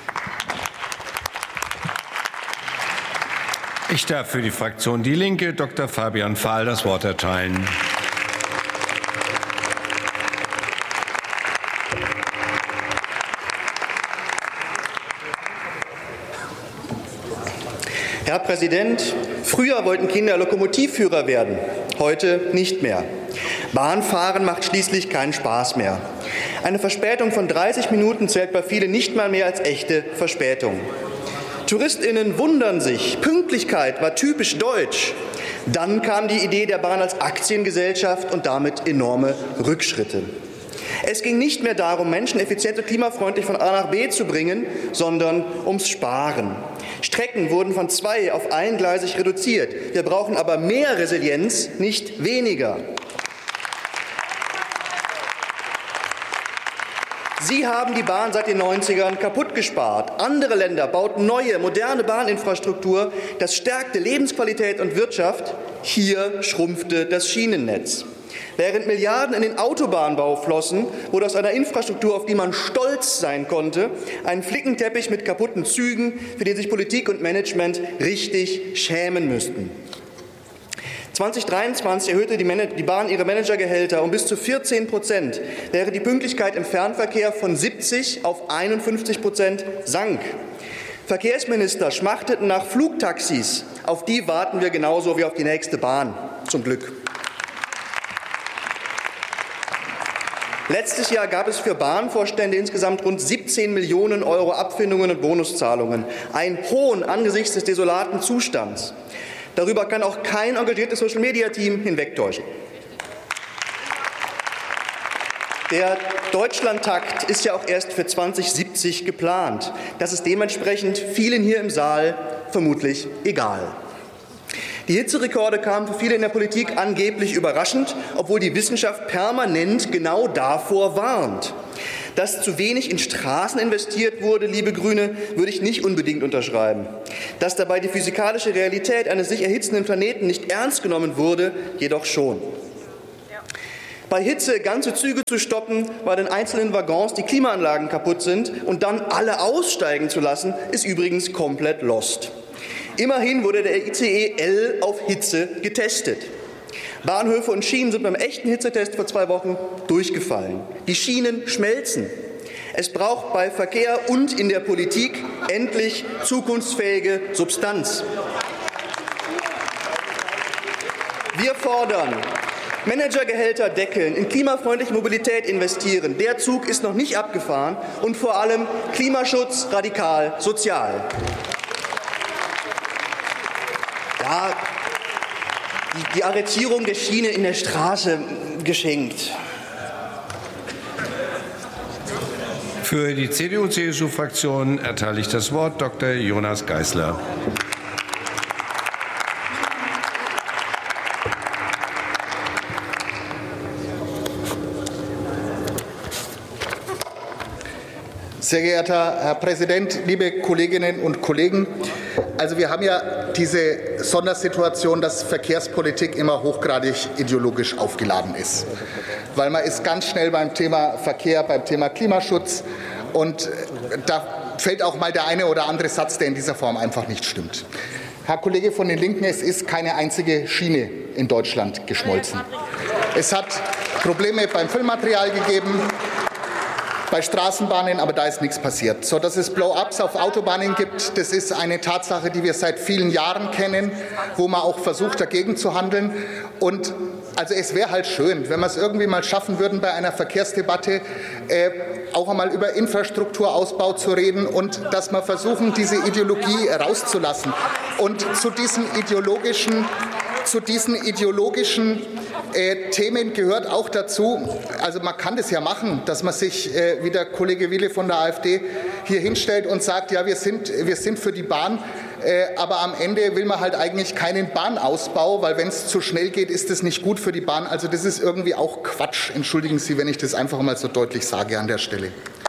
Ich darf für die Fraktion Die Linke Dr. Fabian Fahl das Wort erteilen. Herr Präsident, früher wollten Kinder Lokomotivführer werden, heute nicht mehr. Bahnfahren macht schließlich keinen Spaß mehr. Eine Verspätung von 30 Minuten zählt bei vielen nicht mal mehr als echte Verspätung. TouristInnen wundern sich, Pünktlichkeit war typisch deutsch. Dann kam die Idee der Bahn als Aktiengesellschaft und damit enorme Rückschritte. Es ging nicht mehr darum, Menschen effizient und klimafreundlich von A nach B zu bringen, sondern ums Sparen. Strecken wurden von 2 auf eingleisig reduziert. Wir brauchen aber mehr Resilienz, nicht weniger. Sie haben die Bahn seit den 90ern kaputt gespart. Andere Länder bauten neue, moderne Bahninfrastruktur. Das stärkte Lebensqualität und Wirtschaft. Hier schrumpfte das Schienennetz. Während Milliarden in den Autobahnbau flossen, wurde aus einer Infrastruktur, auf die man stolz sein konnte, ein Flickenteppich mit kaputten Zügen, für den sich Politik und Management richtig schämen müssten. 2023 erhöhte die Bahn ihre Managergehälter um bis zu 14%, während die Pünktlichkeit im Fernverkehr von 70 auf 51% sank. Verkehrsminister schmachteten nach Flugtaxis. Auf die warten wir genauso wie auf die nächste Bahn, zum Glück. Letztes Jahr gab es für Bahnvorstände insgesamt rund 17 Millionen € Abfindungen und Bonuszahlungen. Ein Hohn angesichts des desolaten Zustands. Darüber kann auch kein engagiertes Social-Media-Team hinwegtäuschen. Der Deutschlandtakt ist ja auch erst für 2070 geplant. Das ist dementsprechend vielen hier im Saal vermutlich egal. Die Hitzerekorde kamen für viele in der Politik angeblich überraschend, obwohl die Wissenschaft permanent genau davor warnt. Dass zu wenig in Straßen investiert wurde, liebe Grüne, würde ich nicht unbedingt unterschreiben. Dass dabei die physikalische Realität eines sich erhitzenden Planeten nicht ernst genommen wurde, jedoch schon. Bei Hitze ganze Züge zu stoppen, weil in einzelnen Waggons die Klimaanlagen kaputt sind und dann alle aussteigen zu lassen, ist übrigens komplett lost. Immerhin wurde der ICE L auf Hitze getestet. Bahnhöfe und Schienen sind beim echten Hitzetest vor 2 Wochen durchgefallen. Die Schienen schmelzen. Es braucht bei Verkehr und in der Politik endlich zukunftsfähige Substanz. Wir fordern: Managergehälter deckeln, in klimafreundliche Mobilität investieren. Der Zug ist noch nicht abgefahren. Und vor allem Klimaschutz radikal sozial. Ja, die Arretierung der Schiene in der Straße geschenkt. Für die CDU-CSU-Fraktion erteile ich das Wort Dr. Jonas Geisler. Sehr geehrter Herr Präsident, liebe Kolleginnen und Kollegen! Also wir haben ja diese Sondersituation, dass Verkehrspolitik immer hochgradig ideologisch aufgeladen ist. Weil man ist ganz schnell beim Thema Verkehr, beim Thema Klimaschutz, und da fällt auch mal der eine oder andere Satz, der in dieser Form einfach nicht stimmt. Herr Kollege von den Linken, es ist keine einzige Schiene in Deutschland geschmolzen. Es hat Probleme beim Füllmaterial gegeben, bei Straßenbahnen, aber da ist nichts passiert. So, dass es Blow-ups auf Autobahnen gibt, das ist eine Tatsache, die wir seit vielen Jahren kennen, wo man auch versucht, dagegen zu handeln. Und also es wäre halt schön, wenn wir es irgendwie mal schaffen würden, bei einer Verkehrsdebatte auch einmal über Infrastrukturausbau zu reden und dass wir versuchen, diese Ideologie rauszulassen. Und zu diesen ideologischen Themen gehört auch dazu, also man kann das ja machen, dass man sich, wie der Kollege Wiele von der AfD, hier hinstellt und sagt, ja, wir sind für die Bahn, aber am Ende will man halt eigentlich keinen Bahnausbau, weil wenn es zu schnell geht, ist das nicht gut für die Bahn. Also das ist irgendwie auch Quatsch. Entschuldigen Sie, wenn ich das einfach mal so deutlich sage an der Stelle.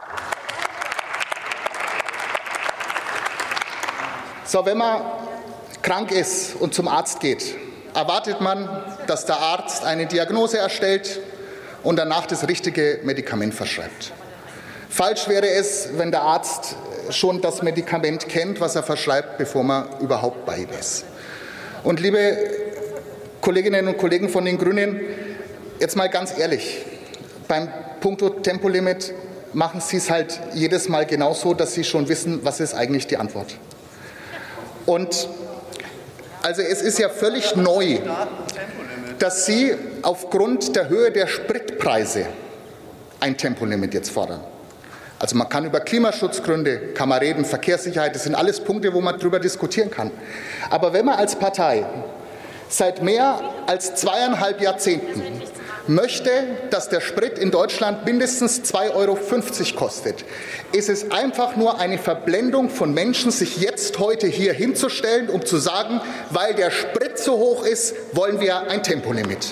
So, wenn man krank ist und zum Arzt geht, erwartet man, dass der Arzt eine Diagnose erstellt und danach das richtige Medikament verschreibt. Falsch wäre es, wenn der Arzt schon das Medikament kennt, was er verschreibt, bevor man überhaupt bei ihm ist. Und liebe Kolleginnen und Kollegen von den Grünen, jetzt mal ganz ehrlich, beim Punkto Tempolimit machen Sie es halt jedes Mal genauso, dass Sie schon wissen, was ist eigentlich die Antwort. Und also es ist ja völlig neu, dass Sie aufgrund der Höhe der Spritpreise ein Tempolimit jetzt fordern. Also man kann über Klimaschutzgründe, kann man reden, Verkehrssicherheit, das sind alles Punkte, wo man darüber diskutieren kann. Aber wenn man als Partei seit mehr als 2,5 Jahrzehnten möchte, dass der Sprit in Deutschland mindestens 2,50 € kostet, ist es einfach nur eine Verblendung von Menschen, sich jetzt heute hier hinzustellen, um zu sagen, weil der Sprit so hoch ist, wollen wir ein Tempolimit.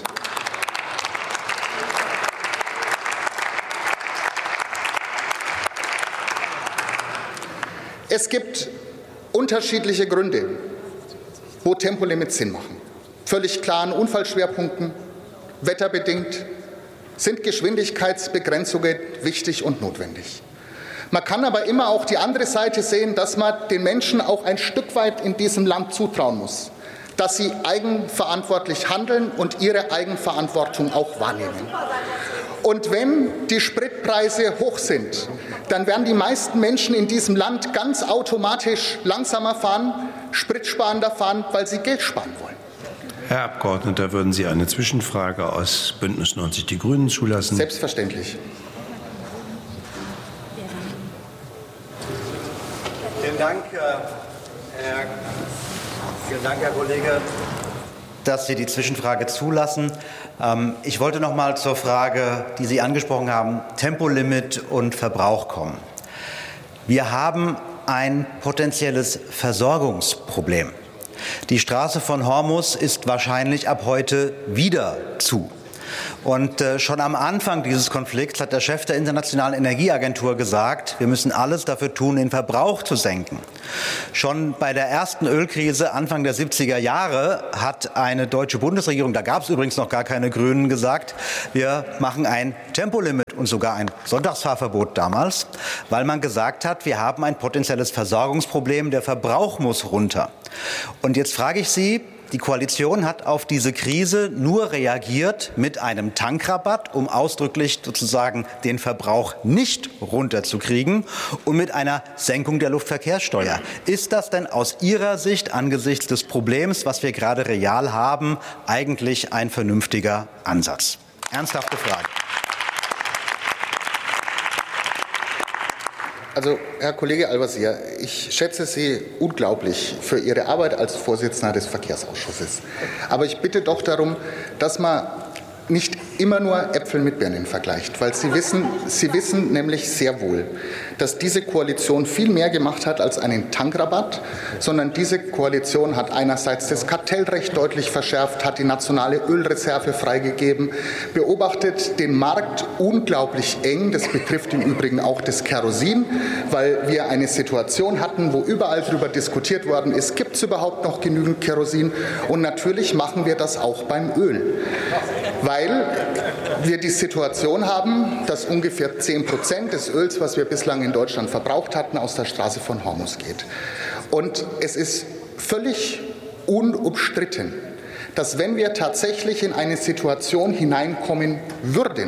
Es gibt unterschiedliche Gründe, wo Tempolimits Sinn machen. Völlig klar an Unfallschwerpunkten, wetterbedingt, sind Geschwindigkeitsbegrenzungen wichtig und notwendig. Man kann aber immer auch die andere Seite sehen, dass man den Menschen auch ein Stück weit in diesem Land zutrauen muss, dass sie eigenverantwortlich handeln und ihre Eigenverantwortung auch wahrnehmen. Und wenn die Spritpreise hoch sind, dann werden die meisten Menschen in diesem Land ganz automatisch langsamer fahren, spritsparender fahren, weil sie Geld sparen wollen. Herr Abgeordneter, würden Sie eine Zwischenfrage aus Bündnis 90 Die Grünen zulassen? Selbstverständlich. Vielen Dank, Herr Kollege, dass Sie die Zwischenfrage zulassen. Ich wollte noch mal zur Frage, die Sie angesprochen haben, Tempolimit und Verbrauch kommen. Wir haben ein potenzielles Versorgungsproblem. Die Straße von Hormuz ist wahrscheinlich ab heute wieder zu. Und schon am Anfang dieses Konflikts hat der Chef der Internationalen Energieagentur gesagt, wir müssen alles dafür tun, den Verbrauch zu senken. Schon bei der ersten Ölkrise Anfang der 70er Jahre hat eine deutsche Bundesregierung, da gab es übrigens noch gar keine Grünen, gesagt, wir machen ein Tempolimit und sogar ein Sonntagsfahrverbot damals, weil man gesagt hat, wir haben ein potenzielles Versorgungsproblem, der Verbrauch muss runter. Und jetzt frage ich Sie, die Koalition hat auf diese Krise nur reagiert mit einem Tankrabatt, um ausdrücklich sozusagen den Verbrauch nicht runterzukriegen, und mit einer Senkung der Luftverkehrssteuer. Ist das denn aus Ihrer Sicht angesichts des Problems, was wir gerade real haben, eigentlich ein vernünftiger Ansatz? Ernsthafte Frage. Also, Herr Kollege Al-Wazir, ich schätze Sie unglaublich für Ihre Arbeit als Vorsitzender des Verkehrsausschusses. Aber ich bitte doch darum, dass man nicht immer nur Äpfel mit Birnen vergleicht, weil Sie wissen nämlich sehr wohl, dass diese Koalition viel mehr gemacht hat als einen Tankrabatt, sondern diese Koalition hat einerseits das Kartellrecht deutlich verschärft, hat die nationale Ölreserve freigegeben, beobachtet den Markt unglaublich eng. Das betrifft im Übrigen auch das Kerosin, weil wir eine Situation hatten, wo überall darüber diskutiert worden ist, gibt es überhaupt noch genügend Kerosin? Und natürlich machen wir das auch beim Öl, weil wir die Situation haben, dass ungefähr 10% des Öls, was wir bislang in Deutschland verbraucht hatten, aus der Straße von Hormuz geht. Und es ist völlig unumstritten, dass wenn wir tatsächlich in eine Situation hineinkommen würden,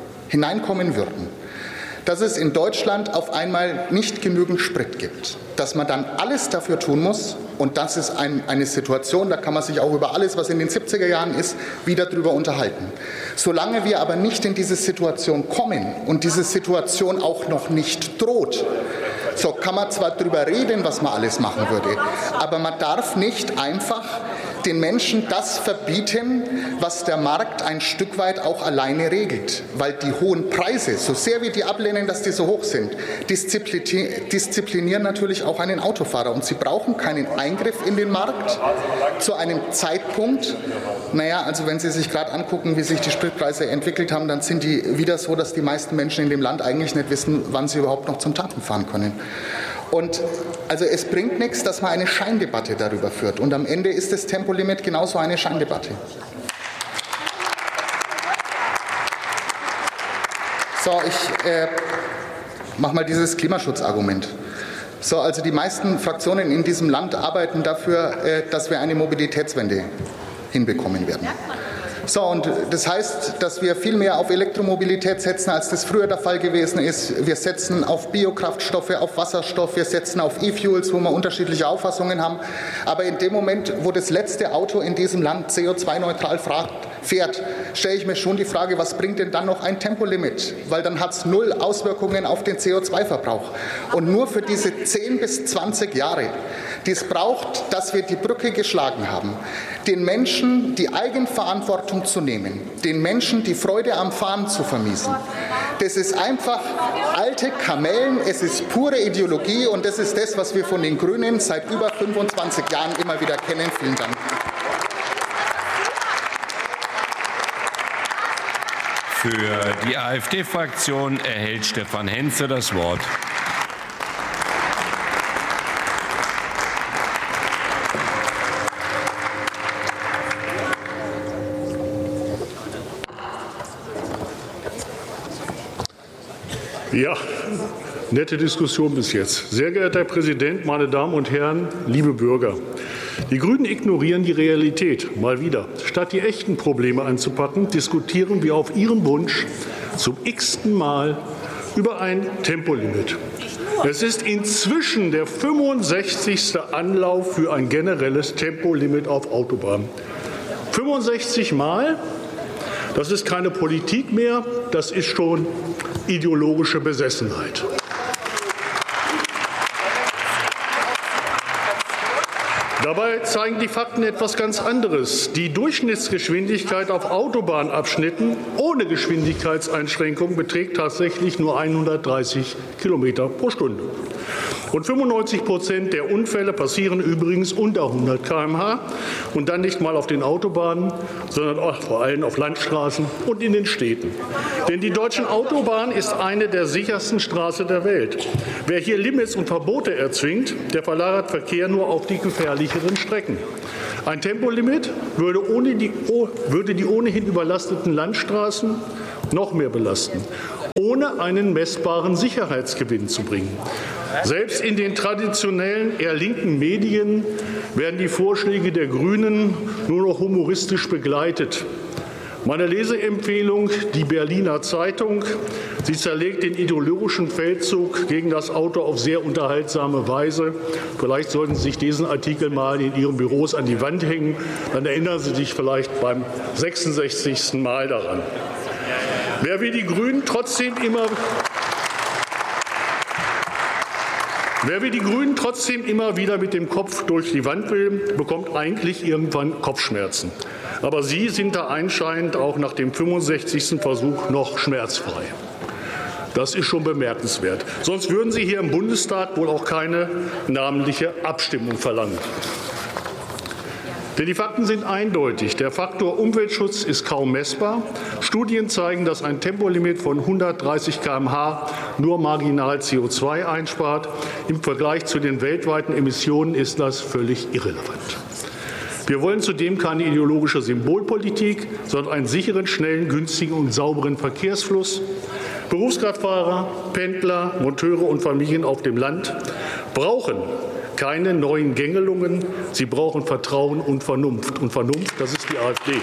dass es in Deutschland auf einmal nicht genügend Sprit gibt, dass man dann alles dafür tun muss, und das ist eine Situation, da kann man sich auch über alles, was in den 70er Jahren ist, wieder drüber unterhalten. Solange wir aber nicht in diese Situation kommen und diese Situation auch noch nicht droht, so kann man zwar darüber reden, was man alles machen würde, aber man darf nicht einfach den Menschen das verbieten, was der Markt ein Stück weit auch alleine regelt. Weil die hohen Preise, so sehr wir die ablehnen, dass die so hoch sind, disziplinieren natürlich auch einen Autofahrer. Und sie brauchen keinen Eingriff in den Markt zu einem Zeitpunkt. Also wenn Sie sich gerade angucken, wie sich die Spritpreise entwickelt haben, dann sind die wieder so, dass die meisten Menschen in dem Land eigentlich nicht wissen, wann sie überhaupt noch zum Tanken fahren können. Und also es bringt nichts, dass man eine Scheindebatte darüber führt. Und am Ende ist das Tempolimit genauso eine Scheindebatte. So, ich mache mal dieses Klimaschutzargument. So, also die meisten Fraktionen in diesem Land arbeiten dafür, dass wir eine Mobilitätswende hinbekommen werden. So, und das heißt, dass wir viel mehr auf Elektromobilität setzen, als das früher der Fall gewesen ist. Wir setzen auf Biokraftstoffe, auf Wasserstoff, wir setzen auf E-Fuels, wo wir unterschiedliche Auffassungen haben. Aber in dem Moment, wo das letzte Auto in diesem Land CO2-neutral fährt, stelle ich mir schon die Frage, was bringt denn dann noch ein Tempolimit? Weil dann hat es 0 Auswirkungen auf den CO2-Verbrauch. Und nur für diese 10 bis 20 Jahre, die es braucht, dass wir die Brücke geschlagen haben, den Menschen die Eigenverantwortung zu nehmen, den Menschen die Freude am Fahren zu vermiesen. Das ist einfach alte Kamellen, es ist pure Ideologie, und das ist das, was wir von den Grünen seit über 25 Jahren immer wieder kennen. Vielen Dank. Für die AfD-Fraktion erhält Stefan Henze das Wort. Ja, nette Diskussion bis jetzt. Sehr geehrter Herr Präsident, meine Damen und Herren, liebe Bürger! Die Grünen ignorieren die Realität mal wieder. Statt die echten Probleme anzupacken, diskutieren wir auf Ihren Wunsch zum x-ten Mal über ein Tempolimit. Es ist inzwischen der 65. Anlauf für ein generelles Tempolimit auf Autobahnen. 65 Mal, das ist keine Politik mehr, das ist schon ideologische Besessenheit. Dabei zeigen die Fakten etwas ganz anderes. Die Durchschnittsgeschwindigkeit auf Autobahnabschnitten ohne Geschwindigkeitseinschränkung beträgt tatsächlich nur 130 Kilometer pro Stunde. Und 95% der Unfälle passieren übrigens unter 100 km/h und dann nicht mal auf den Autobahnen, sondern auch vor allem auf Landstraßen und in den Städten. Denn die deutschen Autobahnen ist eine der sichersten Straßen der Welt. Wer hier Limits und Verbote erzwingt, der verlagert Verkehr nur auf die gefährlicheren Strecken. Ein Tempolimit würde die ohnehin überlasteten Landstraßen noch mehr belasten, ohne einen messbaren Sicherheitsgewinn zu bringen. Selbst in den traditionellen, eher linken Medien werden die Vorschläge der Grünen nur noch humoristisch begleitet. Meine Leseempfehlung, die Berliner Zeitung. Sie zerlegt den ideologischen Feldzug gegen das Auto auf sehr unterhaltsame Weise. Vielleicht sollten Sie sich diesen Artikel mal in Ihren Büros an die Wand hängen. Dann erinnern Sie sich vielleicht beim 66. Mal daran. Wer wie die Grünen trotzdem immer wieder mit dem Kopf durch die Wand will, bekommt eigentlich irgendwann Kopfschmerzen. Aber Sie sind da anscheinend auch nach dem 65. Versuch noch schmerzfrei. Das ist schon bemerkenswert. Sonst würden Sie hier im Bundestag wohl auch keine namentliche Abstimmung verlangen. Denn die Fakten sind eindeutig. Der Faktor Umweltschutz ist kaum messbar. Studien zeigen, dass ein Tempolimit von 130 km/h nur marginal CO2 einspart. Im Vergleich zu den weltweiten Emissionen ist das völlig irrelevant. Wir wollen zudem keine ideologische Symbolpolitik, sondern einen sicheren, schnellen, günstigen und sauberen Verkehrsfluss. Berufskraftfahrer, Pendler, Monteure und Familien auf dem Land brauchen keine neuen Gängelungen. Sie brauchen Vertrauen und Vernunft. Und Vernunft, das ist die AfD.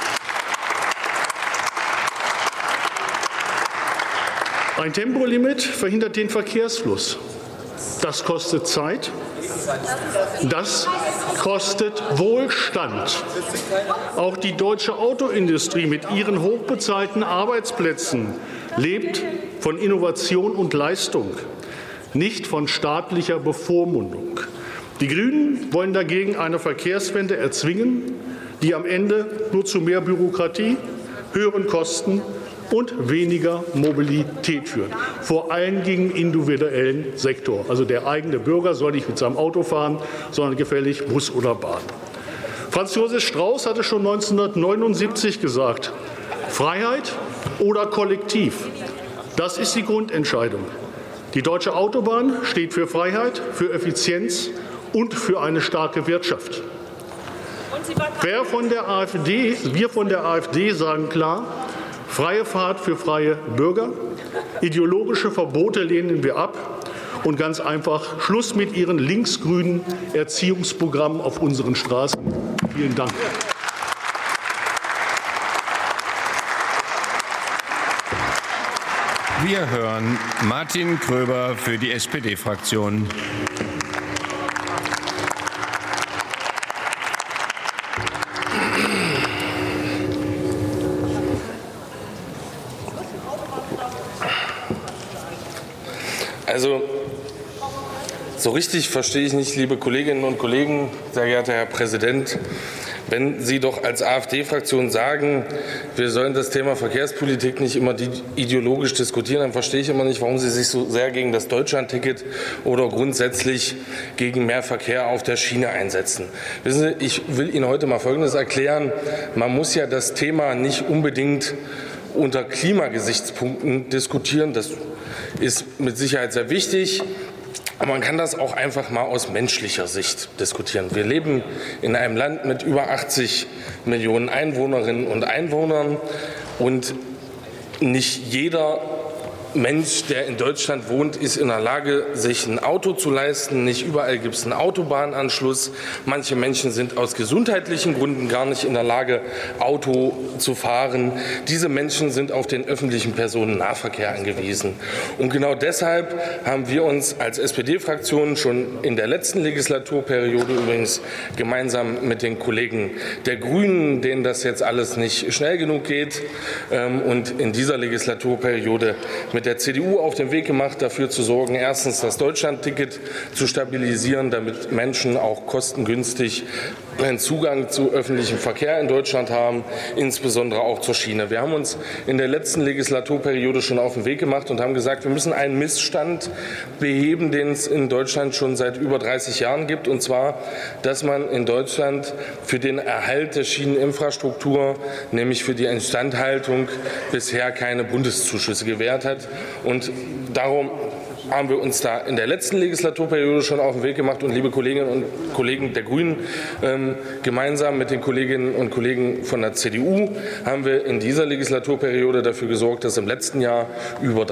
Ein Tempolimit verhindert den Verkehrsfluss. Das kostet Zeit. Das kostet Wohlstand. Auch die deutsche Autoindustrie mit ihren hochbezahlten Arbeitsplätzen lebt von Innovation und Leistung, nicht von staatlicher Bevormundung. Die Grünen wollen dagegen eine Verkehrswende erzwingen, die am Ende nur zu mehr Bürokratie, höheren Kosten und weniger Mobilität führt, vor allem gegen den individuellen Sektor. Also der eigene Bürger soll nicht mit seinem Auto fahren, sondern gefällig Bus oder Bahn. Franz Josef Strauß hatte schon 1979 gesagt, Freiheit oder Kollektiv, das ist die Grundentscheidung. Die deutsche Autobahn steht für Freiheit, für Effizienz und für eine starke Wirtschaft. Wir von der AfD sagen klar, freie Fahrt für freie Bürger, ideologische Verbote lehnen wir ab und ganz einfach Schluss mit Ihren linksgrünen Erziehungsprogrammen auf unseren Straßen. Vielen Dank. Wir hören Martin Kröber für die SPD-Fraktion. Also, so richtig verstehe ich nicht, liebe Kolleginnen und Kollegen, sehr geehrter Herr Präsident, wenn Sie doch als AfD-Fraktion sagen, wir sollen das Thema Verkehrspolitik nicht immer ideologisch diskutieren, dann verstehe ich immer nicht, warum Sie sich so sehr gegen das Deutschlandticket oder grundsätzlich gegen mehr Verkehr auf der Schiene einsetzen. Wissen Sie, ich will Ihnen heute mal Folgendes erklären. Man muss ja das Thema nicht unbedingt unter Klimagesichtspunkten diskutieren. Das ist mit Sicherheit sehr wichtig. Aber man kann das auch einfach mal aus menschlicher Sicht diskutieren. Wir leben in einem Land mit über 80 Millionen Einwohnerinnen und Einwohnern und nicht jeder Mensch, der in Deutschland wohnt, ist in der Lage, sich ein Auto zu leisten. Nicht überall gibt es einen Autobahnanschluss. Manche Menschen sind aus gesundheitlichen Gründen gar nicht in der Lage, Auto zu fahren. Diese Menschen sind auf den öffentlichen Personennahverkehr angewiesen. Und genau deshalb haben wir uns als SPD-Fraktion schon in der letzten Legislaturperiode übrigens gemeinsam mit den Kollegen der Grünen, denen das jetzt alles nicht schnell genug geht, und in dieser Legislaturperiode mit der CDU auf den Weg gemacht, dafür zu sorgen, erstens das Deutschlandticket zu stabilisieren, damit Menschen auch kostengünstig einen Zugang zu öffentlichem Verkehr in Deutschland haben, insbesondere auch zur Schiene. Wir haben uns in der letzten Legislaturperiode schon auf den Weg gemacht und haben gesagt, wir müssen einen Missstand beheben, den es in Deutschland schon seit über 30 Jahren gibt, und zwar, dass man in Deutschland für den Erhalt der Schieneninfrastruktur, nämlich für die Instandhaltung, bisher keine Bundeszuschüsse gewährt hat. Und darum haben wir uns da in der letzten Legislaturperiode schon auf den Weg gemacht und, liebe Kolleginnen und Kollegen der Grünen, gemeinsam mit den Kolleginnen und Kollegen von der CDU haben wir in dieser Legislaturperiode dafür gesorgt, dass im letzten Jahr über